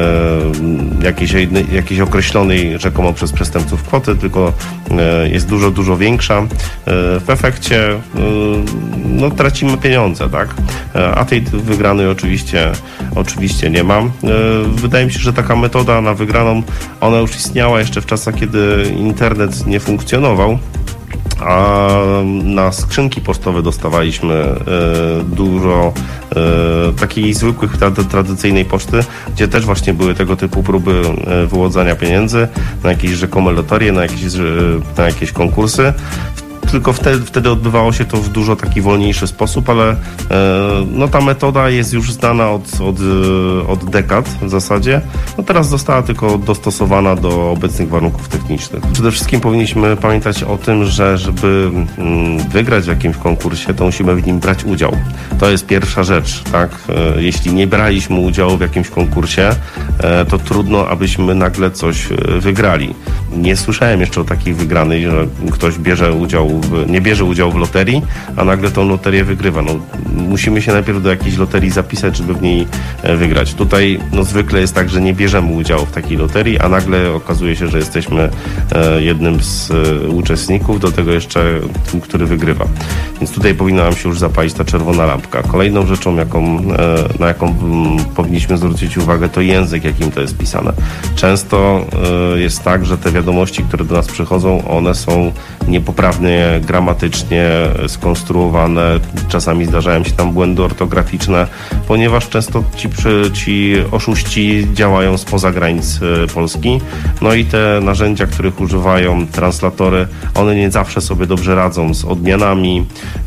e, jakiejś, jakiejś określonej rzekomo przez przestępców kwoty, tylko e, jest dużo, dużo większa. E, w efekcie e, no, tracimy pieniądze, tak? E, a tej wygranej oczywiście Oczywiście nie mam. Wydaje mi się, że taka metoda na wygraną, ona już istniała jeszcze w czasach, kiedy internet nie funkcjonował, a na skrzynki pocztowe dostawaliśmy e, dużo e, takiej zwykłych, tradycyjnej poczty, gdzie też właśnie były tego typu próby e, wyłudzania pieniędzy na jakieś rzekome loterie, na jakieś, na jakieś konkursy. Tylko wtedy, wtedy odbywało się to w dużo taki wolniejszy sposób, ale e, no ta metoda jest już znana od, od, od dekad w zasadzie. No teraz została tylko dostosowana do obecnych warunków technicznych. Przede wszystkim powinniśmy pamiętać o tym, że żeby mm, wygrać w jakimś konkursie, to musimy w nim brać udział. To jest pierwsza rzecz, tak? E, jeśli nie braliśmy udziału w jakimś konkursie, e, to trudno, abyśmy nagle coś wygrali. Nie słyszałem jeszcze o takiej wygranej, że ktoś bierze udział w, nie bierze udziału w loterii, a nagle tą loterię wygrywa. No, musimy się najpierw do jakiejś loterii zapisać, żeby w niej wygrać. Tutaj no, zwykle jest tak, że nie bierzemy udziału w takiej loterii, a nagle okazuje się, że jesteśmy e, jednym z e, uczestników, do tego jeszcze tym, który wygrywa. Więc tutaj powinna nam się już zapalić ta czerwona lampka. Kolejną rzeczą, jaką, e, na jaką m, powinniśmy zwrócić uwagę, to język, jakim to jest pisane. Często e, jest tak, że te wiadomości, które do nas przychodzą, one są niepoprawnie gramatycznie skonstruowane. Czasami zdarzają się tam błędy ortograficzne, ponieważ często ci, ci oszuści działają spoza granic Polski. No i te narzędzia, których używają translatory, one nie zawsze sobie dobrze radzą z odmianami,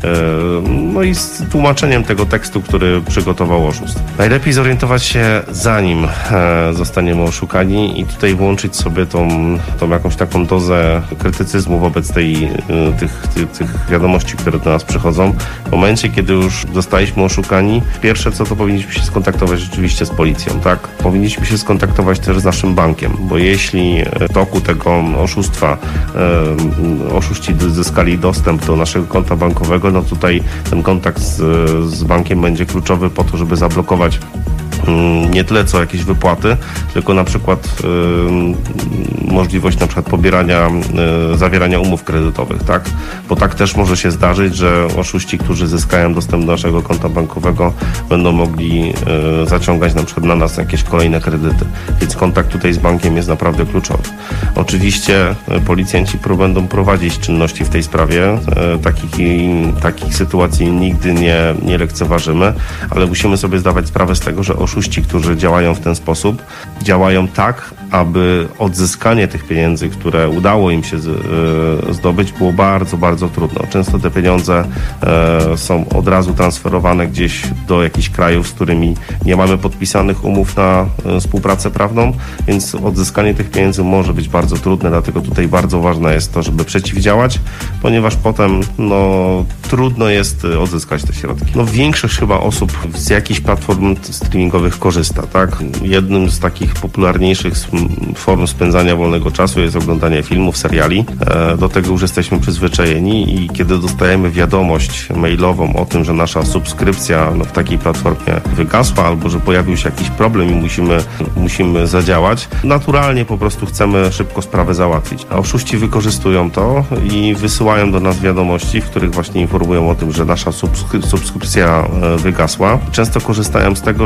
no i z tłumaczeniem tego tekstu, który przygotował oszust. Najlepiej zorientować się, zanim zostaniemy oszukani, i tutaj włączyć sobie tą, tą jakąś taką dozę krytycyzmu wobec tej, tych, tych, tych wiadomości, które do nas przychodzą. W momencie, kiedy już zostaliśmy oszukani, pierwsze co, to powinniśmy się skontaktować rzeczywiście z policją, tak? Powinniśmy się skontaktować też z naszym bankiem, bo jeśli w toku tego oszustwa e, oszuści zyskali dostęp do naszego konta bankowego, no tutaj ten kontakt z, z bankiem będzie kluczowy po to, żeby zablokować nie tyle co jakieś wypłaty, tylko na przykład y, możliwość na przykład pobierania, y, zawierania umów kredytowych, tak? Bo tak też może się zdarzyć, że oszuści, którzy zyskają dostęp do naszego konta bankowego, będą mogli y, zaciągać na przykład na nas jakieś kolejne kredyty. Więc kontakt tutaj z bankiem jest naprawdę kluczowy. Oczywiście y, policjanci pro, będą prowadzić czynności w tej sprawie. Y, takich, i, takich sytuacji nigdy nie, nie lekceważymy, ale musimy sobie zdawać sprawę z tego, że oszuści, którzy działają w ten sposób, działają tak, aby odzyskanie tych pieniędzy, które udało im się z, y, zdobyć, było bardzo, bardzo trudno. Często te pieniądze y, są od razu transferowane gdzieś do jakichś krajów, z którymi nie mamy podpisanych umów na y, współpracę prawną, więc odzyskanie tych pieniędzy może być bardzo trudne, dlatego tutaj bardzo ważne jest to, żeby przeciwdziałać, ponieważ potem no, trudno jest odzyskać te środki. No, większość chyba osób z jakichś platform streamingowych korzysta, tak? Jednym z takich popularniejszych form spędzania wolnego czasu jest oglądanie filmów, seriali. Do tego już jesteśmy przyzwyczajeni i kiedy dostajemy wiadomość mailową o tym, że nasza subskrypcja no, w takiej platformie wygasła albo że pojawił się jakiś problem i musimy, musimy zadziałać, naturalnie po prostu chcemy szybko sprawę załatwić. A oszuści wykorzystują to i wysyłają do nas wiadomości, w których właśnie informują o tym, że nasza subskrypcja wygasła. Często korzystają z tego, że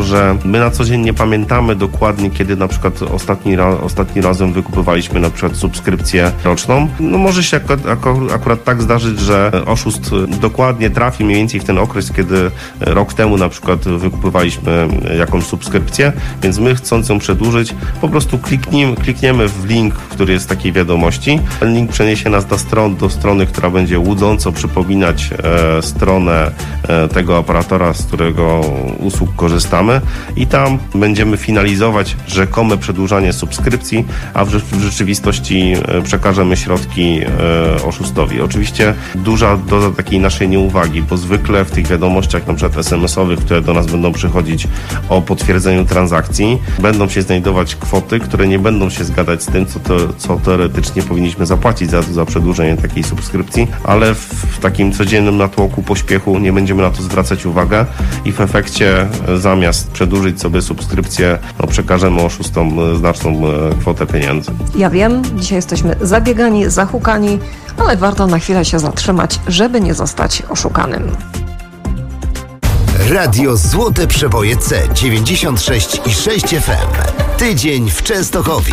My na co dzień nie pamiętamy dokładnie, kiedy na przykład ostatni, ra, ostatni razem wykupywaliśmy na przykład subskrypcję roczną. No może się akurat, akurat tak zdarzyć, że oszust dokładnie trafi mniej więcej w ten okres, kiedy rok temu na przykład wykupywaliśmy jakąś subskrypcję, więc my chcąc ją przedłużyć, po prostu klikniemy, klikniemy w link, który jest w takiej wiadomości. Ten link przeniesie nas do, stron, do strony, która będzie łudząco przypominać e, stronę e, tego operatora, z którego usług korzystamy i tam będziemy finalizować rzekome przedłużanie subskrypcji, a w, w rzeczywistości e, przekażemy środki e, oszustowi. Oczywiście duża doza takiej naszej nieuwagi, bo zwykle w tych wiadomościach na przykład es em esowych, które do nas będą przychodzić o potwierdzeniu transakcji, będą się znajdować kwoty, które nie będą się zgadzać z tym, co, to, co teoretycznie powinniśmy zapłacić za, za przedłużenie takiej subskrypcji, ale w, w takim codziennym natłoku pośpiechu nie będziemy na to zwracać uwagę i w efekcie zamiast przedłużyć sobie subskrypcję, no, przekażemy oszustom znaczną kwotę pieniędzy.
Ja wiem, dzisiaj jesteśmy zabiegani, zahukani, ale warto na chwilę się zatrzymać, żeby nie zostać oszukanym.
Radio Złote Przeboje C dziewięćdziesiąt sześć i sześć F M. Tydzień w Częstochowie.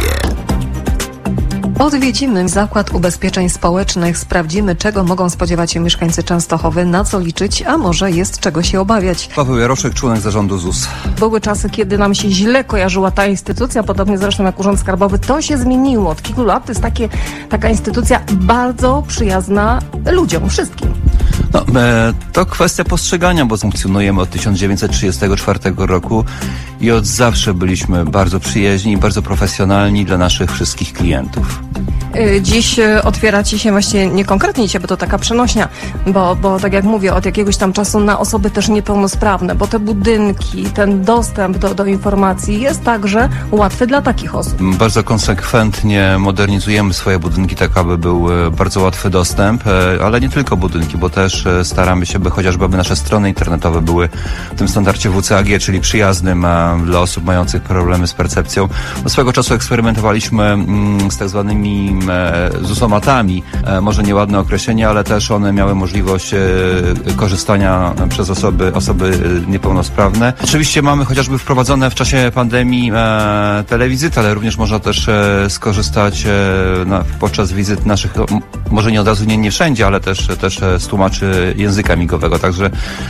Odwiedzimy Zakład Ubezpieczeń Społecznych, sprawdzimy, czego mogą spodziewać się mieszkańcy Częstochowy, na co liczyć, a może jest czego się obawiać.
Paweł Jaroszek, członek zarządu Z U S.
Były czasy, kiedy nam się źle kojarzyła ta instytucja, podobnie zresztą jak Urząd Skarbowy. To się zmieniło. Od kilku lat to jest takie, taka instytucja bardzo przyjazna ludziom, wszystkim.
No, e, to kwestia postrzegania, bo funkcjonujemy od tysiąc dziewięćset trzydziestego czwartego roku i od zawsze byliśmy bardzo przyjaźni i bardzo profesjonalni dla naszych wszystkich klientów.
Dziś otwiera ci się właśnie nie konkretnie dzisiaj, bo to taka przenośnia, bo, bo tak jak mówię, od jakiegoś tam czasu na osoby też niepełnosprawne, bo te budynki, ten dostęp do, do informacji jest także łatwy dla takich osób.
Bardzo konsekwentnie modernizujemy swoje budynki tak, aby był bardzo łatwy dostęp, ale nie tylko budynki, bo też staramy się, by chociażby aby nasze strony internetowe były w tym standardzie W C A G, czyli przyjaznym dla osób mających problemy z percepcją. Do swego czasu eksperymentowaliśmy z tak zwanymi zusomatami, może nieładne określenie, ale też one miały możliwość korzystania przez osoby, osoby niepełnosprawne. Oczywiście mamy chociażby wprowadzone w czasie pandemii telewizyty, ale również można też skorzystać na, podczas wizyt naszych, może nie od razu, nie, nie wszędzie, ale też, też z tłumaczy języka migowego. Także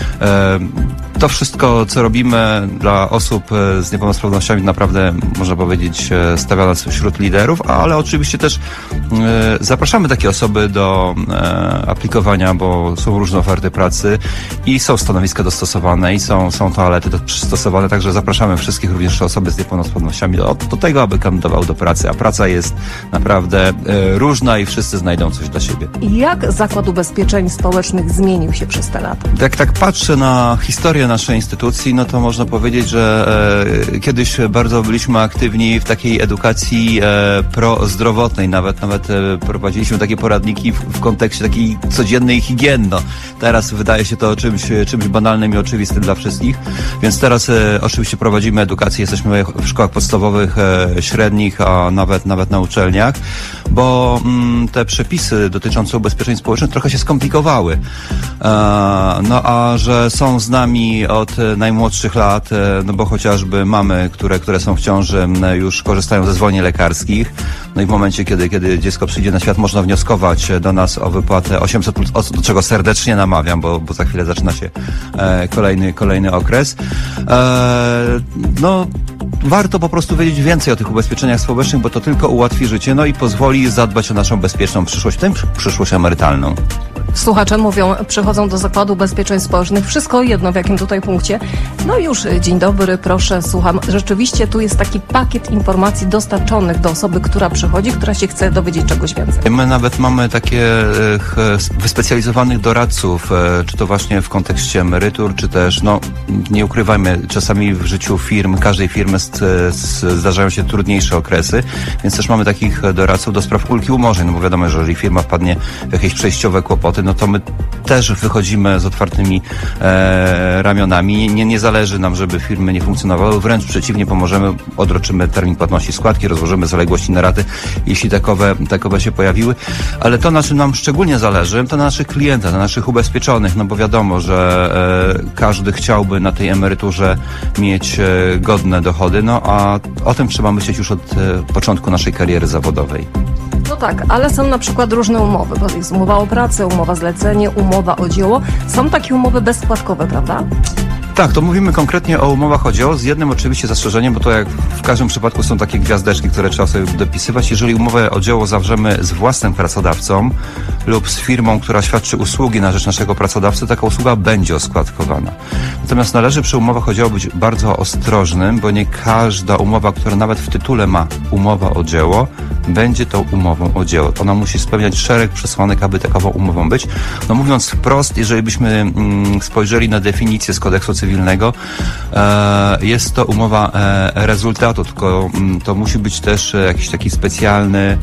to wszystko, co robimy dla osób z niepełnosprawnościami, naprawdę, można powiedzieć, stawia nas wśród liderów, ale oczywiście też zapraszamy takie osoby do aplikowania, bo są różne oferty pracy i są stanowiska dostosowane i są, są toalety przystosowane, także zapraszamy wszystkich, również osoby z niepełnosprawnościami do, do tego, aby kandydował do pracy, a praca jest naprawdę różna i wszyscy znajdą coś dla siebie.
Jak Zakład Ubezpieczeń Społecznych zmienił się przez te lata?
Jak tak patrzę na historię naszej instytucji, no to można powiedzieć, że e, kiedyś bardzo byliśmy aktywni w takiej edukacji e, prozdrowotnej, nawet nawet e, prowadziliśmy takie poradniki w, w kontekście takiej codziennej higieny. No, teraz wydaje się to czymś, czymś banalnym i oczywistym dla wszystkich, więc teraz e, oczywiście prowadzimy edukację, jesteśmy w szkołach podstawowych, e, średnich, a nawet nawet na uczelniach, bo mm, te przepisy dotyczące ubezpieczeń społecznych trochę się skomplikowały. E, no a że są z nami od najmłodszych lat, no bo chociażby mamy, które, które są w ciąży, już korzystają ze zwolnień lekarskich. No i w momencie, kiedy, kiedy dziecko przyjdzie na świat, można wnioskować do nas o wypłatę osiemset plus, do czego serdecznie namawiam, bo, bo za chwilę zaczyna się e, kolejny, kolejny okres. E, no, warto po prostu wiedzieć więcej o tych ubezpieczeniach społecznych, bo to tylko ułatwi życie, no i pozwoli zadbać o naszą bezpieczną przyszłość, w tym przyszłość emerytalną.
Słuchacze mówią, przychodzą do Zakładu Ubezpieczeń Społecznych, wszystko jedno w jakim tutaj punkcie. No już, dzień dobry, proszę, słucham. Rzeczywiście tu jest taki pakiet informacji dostarczonych do osoby, która przychodzi, która się chce dowiedzieć czegoś więcej.
My nawet mamy takie wyspecjalizowanych doradców, czy to właśnie w kontekście emerytur, czy też, no nie ukrywajmy, czasami w życiu firm, każdej firmy zdarzają się trudniejsze okresy, więc też mamy takich doradców do spraw ulgi umorzeń, no bo wiadomo, że jeżeli firma wpadnie w jakieś przejściowe kłopoty, pracy, no to my też wychodzimy z otwartymi e, ramionami. Nie, nie zależy nam, żeby firmy nie funkcjonowały, wręcz przeciwnie, pomożemy, odroczymy termin płatności składki, rozłożymy zaległości na raty, jeśli takowe, takowe się pojawiły. Ale to, na czym nam szczególnie zależy, to na naszych klientach, na naszych ubezpieczonych, no bo wiadomo, że e, każdy chciałby na tej emeryturze mieć e, godne dochody, no a o tym trzeba myśleć już od e, początku naszej kariery zawodowej.
No tak, ale są na przykład różne umowy, bo jest umowa o pracę, umowa zlecenie, umowa o dzieło. Są takie umowy bezskładkowe, prawda?
Tak, to mówimy konkretnie o umowach o dzieło, z jednym oczywiście zastrzeżeniem, bo to jak w każdym przypadku są takie gwiazdeczki, które trzeba sobie dopisywać. Jeżeli umowę o dzieło zawrzemy z własnym pracodawcą lub z firmą, która świadczy usługi na rzecz naszego pracodawcy, taka usługa będzie oskładkowana. Natomiast należy przy umowach o dzieło być bardzo ostrożnym, bo nie każda umowa, która nawet w tytule ma umowa o dzieło, będzie tą umową o dzieło. Ona musi spełniać szereg przesłanek, aby takową umową być. No mówiąc wprost, jeżeli byśmy mm, spojrzeli na definicję z kodeksu cywilnego, e, jest to umowa e, rezultatu, tylko m, to musi być też e, jakiś taki specjalny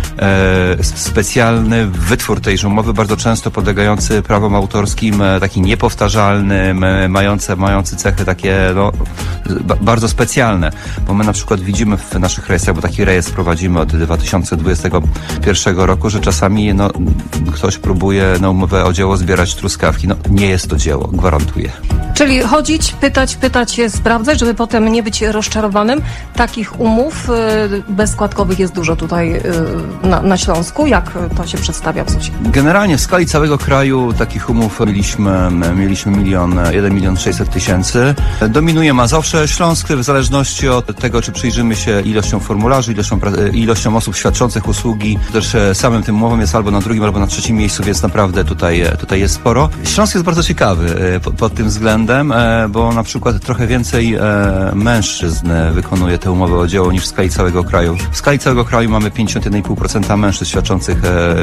e, specjalny wytwór tejże umowy, bardzo często podlegający prawom autorskim, e, taki niepowtarzalnym, e, mający, mający cechy takie no, ba, bardzo specjalne, bo my na przykład widzimy w naszych rejestrach, bo taki rejestr prowadzimy od dwa tysiące dwudziestego pierwszego roku, że czasami no, ktoś próbuje na umowę o dzieło zbierać truskawki. No nie jest to dzieło, gwarantuję.
Czyli chodzić, pytać, pytać, sprawdzać, żeby potem nie być rozczarowanym. Takich umów y, bezskładkowych jest dużo tutaj y, na, na Śląsku. Jak to się przedstawia w ZUS-ie?
Generalnie w skali całego kraju takich umów mieliśmy, mieliśmy milion, jeden milion sześćset tysięcy. Dominuje Mazowsze, Śląsk, w zależności od tego, czy przyjrzymy się ilością formularzy, ilością, ilością osób świadczących usługi, też samym tym umowom jest albo na drugim, albo na trzecim miejscu, więc naprawdę tutaj, tutaj jest sporo. Śląsk jest bardzo ciekawy pod, pod tym względem, bo na przykład trochę więcej mężczyzn wykonuje te umowy o dzieło niż w skali całego kraju. W skali całego kraju mamy pięćdziesiąt jeden i pół procent mężczyzn świadczących,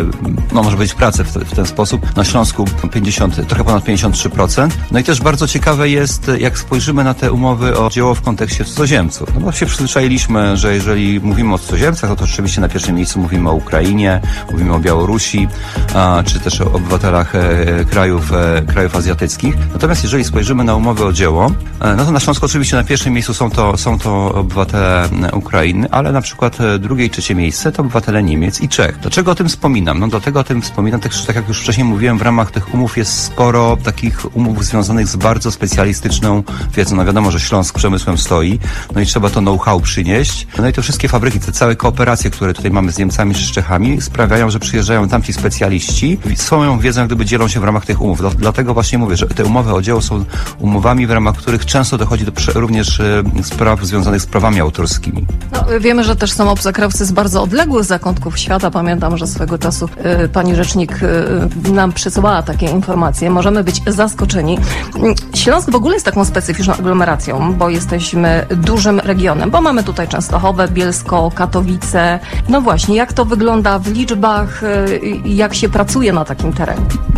no może być pracę w, w ten sposób. Na Śląsku pięćdziesiąt, trochę ponad pięćdziesiąt trzy procent. No i też bardzo ciekawe jest, jak spojrzymy na te umowy o dzieło w kontekście cudzoziemców. No bo się przyzwyczailiśmy, że jeżeli mówimy o cudzoziemcach, no to oczywiście na pierwszym miejscu mówimy o Ukrainie, mówimy o Białorusi, a, czy też o obywatelach e, krajów, e, krajów azjatyckich. Natomiast jeżeli spojrzymy na umowy o dzieło, e, no to na Śląsku oczywiście na pierwszym miejscu są to, są to obywatele Ukrainy, ale na przykład drugie i trzecie miejsce to obywatele Niemiec i Czech. Dlaczego o tym wspominam? No dlatego o tym wspominam, tak, tak jak już wcześniej mówiłem, w ramach tych umów jest sporo takich umów związanych z bardzo specjalistyczną wiedzą. No wiadomo, że Śląsk przemysłem stoi, no i trzeba to know-how przynieść. No i te wszystkie fabryki, te całe kooperacje, które tutaj mamy z Niemcami czy z Czechami, sprawiają, że przyjeżdżają tam ci specjaliści, swoją wiedzą jak gdyby dzielą się w ramach tych umów. Dlatego właśnie mówię, że te umowy o dzieło są umowami, w ramach których często dochodzi do również e, spraw związanych z prawami autorskimi.
No, wiemy, że też są obcokrajowcy z bardzo odległych zakątków świata. Pamiętam, że swego czasu y, pani rzecznik y, nam przesyłała takie informacje. Możemy być zaskoczeni. Śląsk w ogóle jest taką specyficzną aglomeracją, bo jesteśmy dużym regionem, bo mamy tutaj Częstochowę, Bielsko, Katowice. No właśnie, jak to wygląda w liczbach i y, jak się pracuje na takim terenie?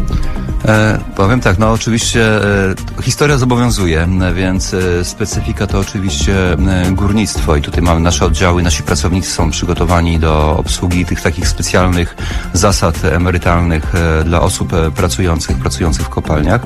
E, powiem tak, no oczywiście e, historia zobowiązuje, więc e, specyfika to oczywiście e, górnictwo i tutaj mamy nasze oddziały, nasi pracownicy są przygotowani do obsługi tych takich specjalnych zasad emerytalnych e, dla osób e, pracujących, pracujących w kopalniach.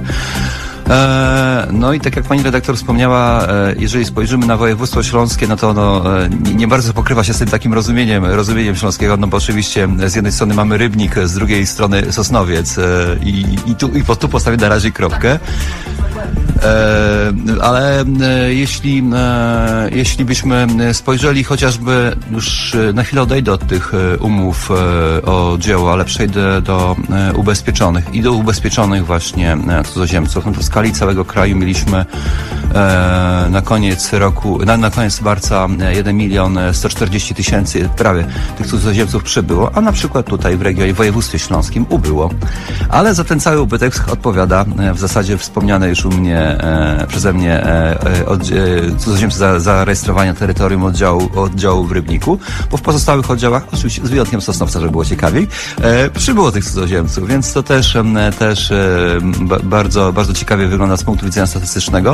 No i tak jak pani redaktor wspomniała, jeżeli spojrzymy na województwo śląskie, no to ono nie, nie bardzo pokrywa się z tym takim rozumieniem, rozumieniem śląskiego, no bo oczywiście z jednej strony mamy Rybnik, z drugiej strony Sosnowiec i, i tu, i po, tu postawię na razie kropkę. E, ale e, jeśli, e, jeśli byśmy spojrzeli chociażby, już na chwilę odejdę od tych umów e, o dzieło, ale przejdę do e, ubezpieczonych i do ubezpieczonych właśnie e, cudzoziemców, no to w skali całego kraju mieliśmy e, na koniec roku, na, na koniec marca jeden milion sto czterdzieści tysięcy prawie tych cudzoziemców przybyło, a na przykład tutaj w regionie, w województwie śląskim ubyło. Ale za ten cały ubytek odpowiada e, w zasadzie wspomniane już u mnie E, przeze mnie e, od, e, cudzoziemcy za, zarejestrowania terytorium oddziału, oddziału w Rybniku, bo w pozostałych oddziałach, oczywiście z wyjątkiem Sosnowca, żeby było ciekawiej, e, przybyło tych cudzoziemców, więc to też, e, też e, b, bardzo, bardzo ciekawie wygląda z punktu widzenia statystycznego.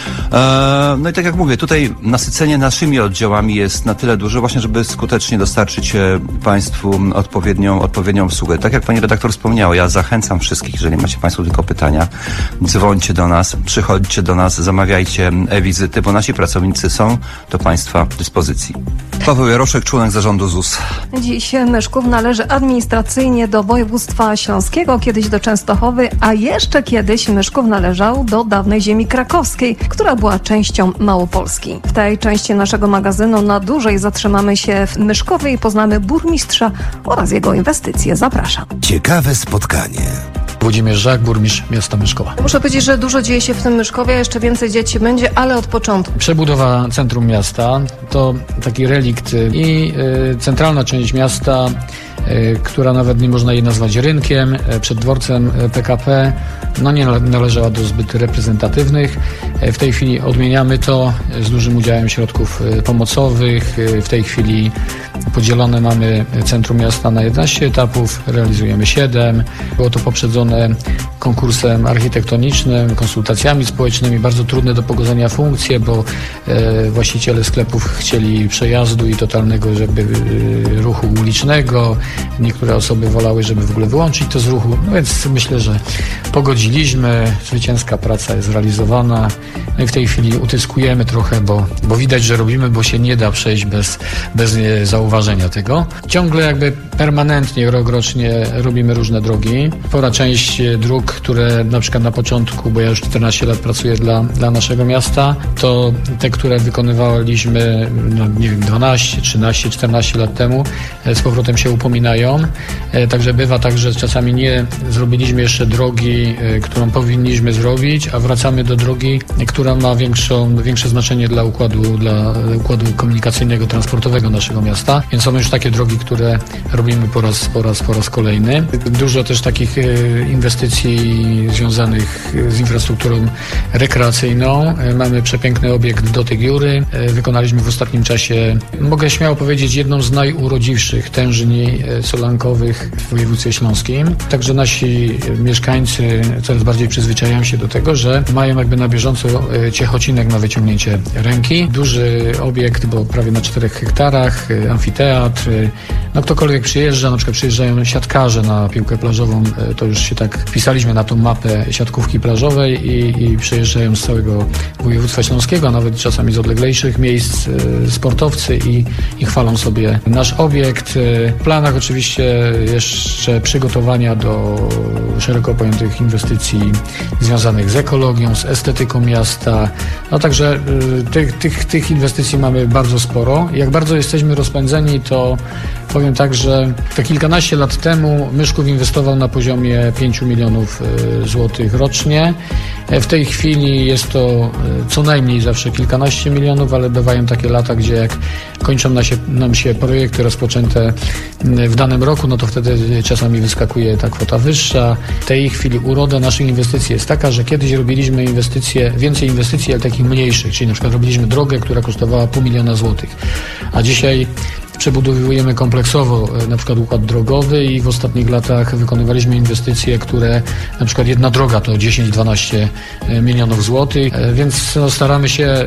No i tak jak mówię, tutaj nasycenie naszymi oddziałami jest na tyle duże właśnie, żeby skutecznie dostarczyć Państwu odpowiednią, odpowiednią usługę. Tak jak Pani redaktor wspomniała, ja zachęcam wszystkich, jeżeli macie Państwo tylko pytania, dzwońcie do nas, przychodźcie do nas, zamawiajcie e-wizyty, bo nasi pracownicy są do Państwa dyspozycji. Paweł Jaroszek, członek zarządu Z U S.
Dziś Myszków należy administracyjnie do województwa śląskiego, kiedyś do Częstochowy, a jeszcze kiedyś Myszków należał do dawnej ziemi krakowskiej, która była częścią Małopolski. W tej części naszego magazynu na dłużej zatrzymamy się w Myszkowie i poznamy burmistrza oraz jego inwestycje. Zapraszam.
Ciekawe spotkanie.
Włodzimierz Żak, burmistrz miasta Myszkowa.
Muszę powiedzieć, że dużo dzieje się w tym Myszkowie, jeszcze więcej dzieci będzie, ale od początku.
Przebudowa centrum miasta to taki relikt i y, centralna część miasta, y, która nawet nie można jej nazwać rynkiem, y, przed dworcem y, P K P, no nie należała do zbyt reprezentatywnych. Y, w tej chwili odmieniamy to z dużym udziałem środków y, pomocowych. Y, w tej chwili podzielone mamy centrum miasta na jedenaście etapów, realizujemy siedem. Było to poprzedzone konkursem architektonicznym, konsultacjami społecznymi, bardzo trudne do pogodzenia funkcje, bo e, właściciele sklepów chcieli przejazdu i totalnego żeby e, ruchu ulicznego. Niektóre osoby wolały, żeby w ogóle wyłączyć to z ruchu, no więc myślę, że pogodziliśmy, zwycięska praca jest realizowana. No i w tej chwili utyskujemy trochę, bo, bo widać, że robimy, bo się nie da przejść bez, bez zauważenia tego. Ciągle jakby permanentnie, rokrocznie robimy różne drogi. Spora część dróg, które na przykład na początku, bo ja już czternaście lat pracuję dla, dla naszego miasta, to te, które wykonywaliśmy no, nie wiem, dwanaście, trzynaście, czternaście lat temu, z powrotem się upominają. Także bywa tak, że czasami nie zrobiliśmy jeszcze drogi, którą powinniśmy zrobić, a wracamy do drogi, która ma większą, większe znaczenie dla układu, dla układu komunikacyjnego, transportowego naszego miasta. Więc są już takie drogi, które robimy po raz, po raz, po raz kolejny. Dużo też takich inwestycji związanych z infrastrukturą rekreacyjną. Mamy przepiękny obiekt Dotyk Jury. Wykonaliśmy w ostatnim czasie, mogę śmiało powiedzieć, jedną z najurodziwszych tężni solankowych w województwie śląskim. Także nasi mieszkańcy coraz bardziej przyzwyczajają się do tego, że mają jakby na bieżąco ciechocinek na wyciągnięcie ręki. Duży obiekt, bo prawie na czterech hektarach, amfiteatr. No ktokolwiek przyjeżdża, na przykład przyjeżdżają siatkarze na piłkę plażową, to już się tak wpisaliśmy na tą mapę siatkówki plażowej i, i przyjeżdżają z całego województwa śląskiego, a nawet czasami z odleglejszych miejsc sportowcy i, i chwalą sobie nasz obiekt. W planach oczywiście jeszcze przygotowania do szeroko pojętych inwestycji związanych z ekologią, z estetyką miasta. No także tych, tych, tych inwestycji mamy bardzo sporo. Jak bardzo jesteśmy rozpędzeni, to powiem tak, że te kilkanaście lat temu Myszków inwestował na poziomie pięciu milionów złotych rocznie. W tej chwili jest to co najmniej zawsze kilkanaście milionów, ale bywają takie lata, gdzie jak kończą nam się, nam się projekty rozpoczęte w danym roku, no to wtedy czasami wyskakuje ta kwota wyższa. W tej chwili uroda naszych inwestycji jest taka, że kiedyś robiliśmy inwestycje, więcej inwestycji, ale takich mniejszych, czyli na przykład robiliśmy drogę, która kosztowała pół miliona złotych, a dzisiaj przebudowujemy kompleksowo na przykład układ drogowy i w ostatnich latach wykonywaliśmy inwestycje, które na przykład jedna droga to dziesięć do dwunastu milionów złotych, więc no, staramy się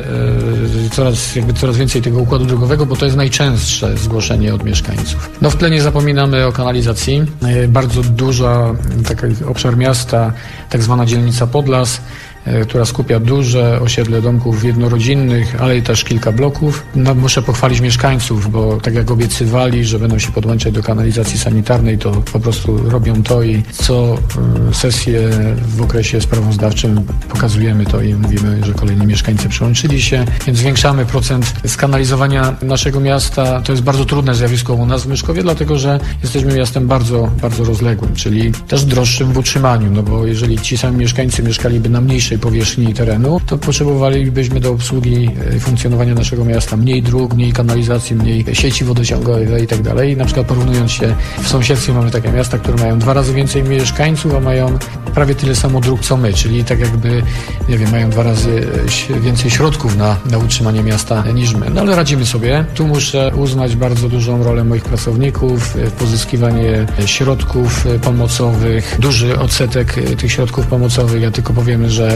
coraz, jakby coraz więcej tego układu drogowego, bo to jest najczęstsze zgłoszenie od mieszkańców. No w tle nie zapominamy o kanalizacji. Bardzo duża taki obszar miasta, tak zwana dzielnica Podlas, która skupia duże osiedle domków jednorodzinnych, ale i też kilka bloków. No, muszę pochwalić mieszkańców, bo tak jak obiecywali, że będą się podłączać do kanalizacji sanitarnej, to po prostu robią to i co sesję w okresie sprawozdawczym pokazujemy to i mówimy, że kolejni mieszkańcy przyłączyli się, więc zwiększamy procent skanalizowania naszego miasta. To jest bardzo trudne zjawisko u nas w Myszkowie, dlatego że jesteśmy miastem bardzo, bardzo rozległym, czyli też droższym w utrzymaniu, no bo jeżeli ci sami mieszkańcy mieszkaliby na mniejszej powierzchni terenu, to potrzebowalibyśmy do obsługi funkcjonowania naszego miasta mniej dróg, mniej kanalizacji, mniej sieci wodociągowej i tak dalej. Na przykład porównując się, w sąsiedztwie mamy takie miasta, które mają dwa razy więcej mieszkańców, a mają prawie tyle samo dróg co my, czyli tak jakby, nie wiem, mają dwa razy więcej środków na, na utrzymanie miasta niż my. No ale radzimy sobie. Tu muszę uznać bardzo dużą rolę moich pracowników, pozyskiwanie środków pomocowych, duży odsetek tych środków pomocowych. Ja tylko powiem, że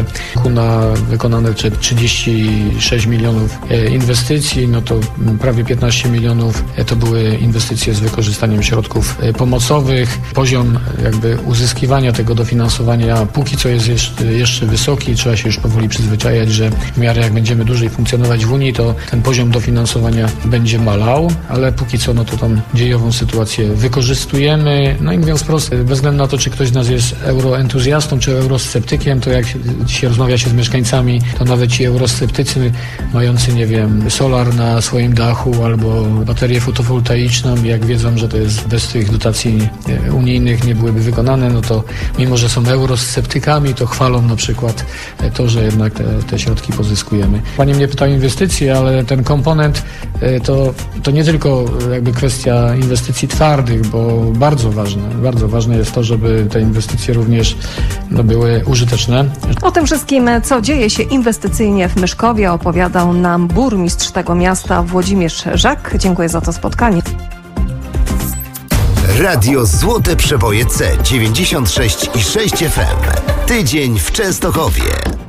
Na wykonane trzydzieści sześć milionów inwestycji, no to prawie piętnaście milionów to były inwestycje z wykorzystaniem środków pomocowych. Poziom jakby uzyskiwania tego dofinansowania póki co jest jeszcze, jeszcze wysoki. Trzeba się już powoli przyzwyczajać, że w miarę jak będziemy dłużej funkcjonować w Unii, to ten poziom dofinansowania będzie malał, ale póki co no to tam dziejową sytuację wykorzystujemy. No i mówiąc prosto, bez względu na to, czy ktoś z nas jest euroentuzjastą, czy eurosceptykiem, to jak się rozmawia się z mieszkańcami, to nawet ci eurosceptycy mający, nie wiem, solar na swoim dachu albo baterię fotowoltaiczną, jak wiedzą, że to jest bez tych dotacji unijnych nie byłyby wykonane, no to mimo, że są eurosceptykami, to chwalą na przykład to, że jednak te, te środki pozyskujemy. Pani mnie pyta o inwestycje, ale ten komponent to, to nie tylko jakby kwestia inwestycji twardych, bo bardzo ważne, bardzo ważne jest to, żeby te inwestycje również no, były użyteczne.
O tym wszystkim, co dzieje się inwestycyjnie w Myszkowie, opowiadał nam burmistrz tego miasta Włodzimierz Żak. Dziękuję za to spotkanie.
Radio Złote Przeboje C dziewięćdziesiąt sześć i sześć F M. Tydzień w Częstochowie.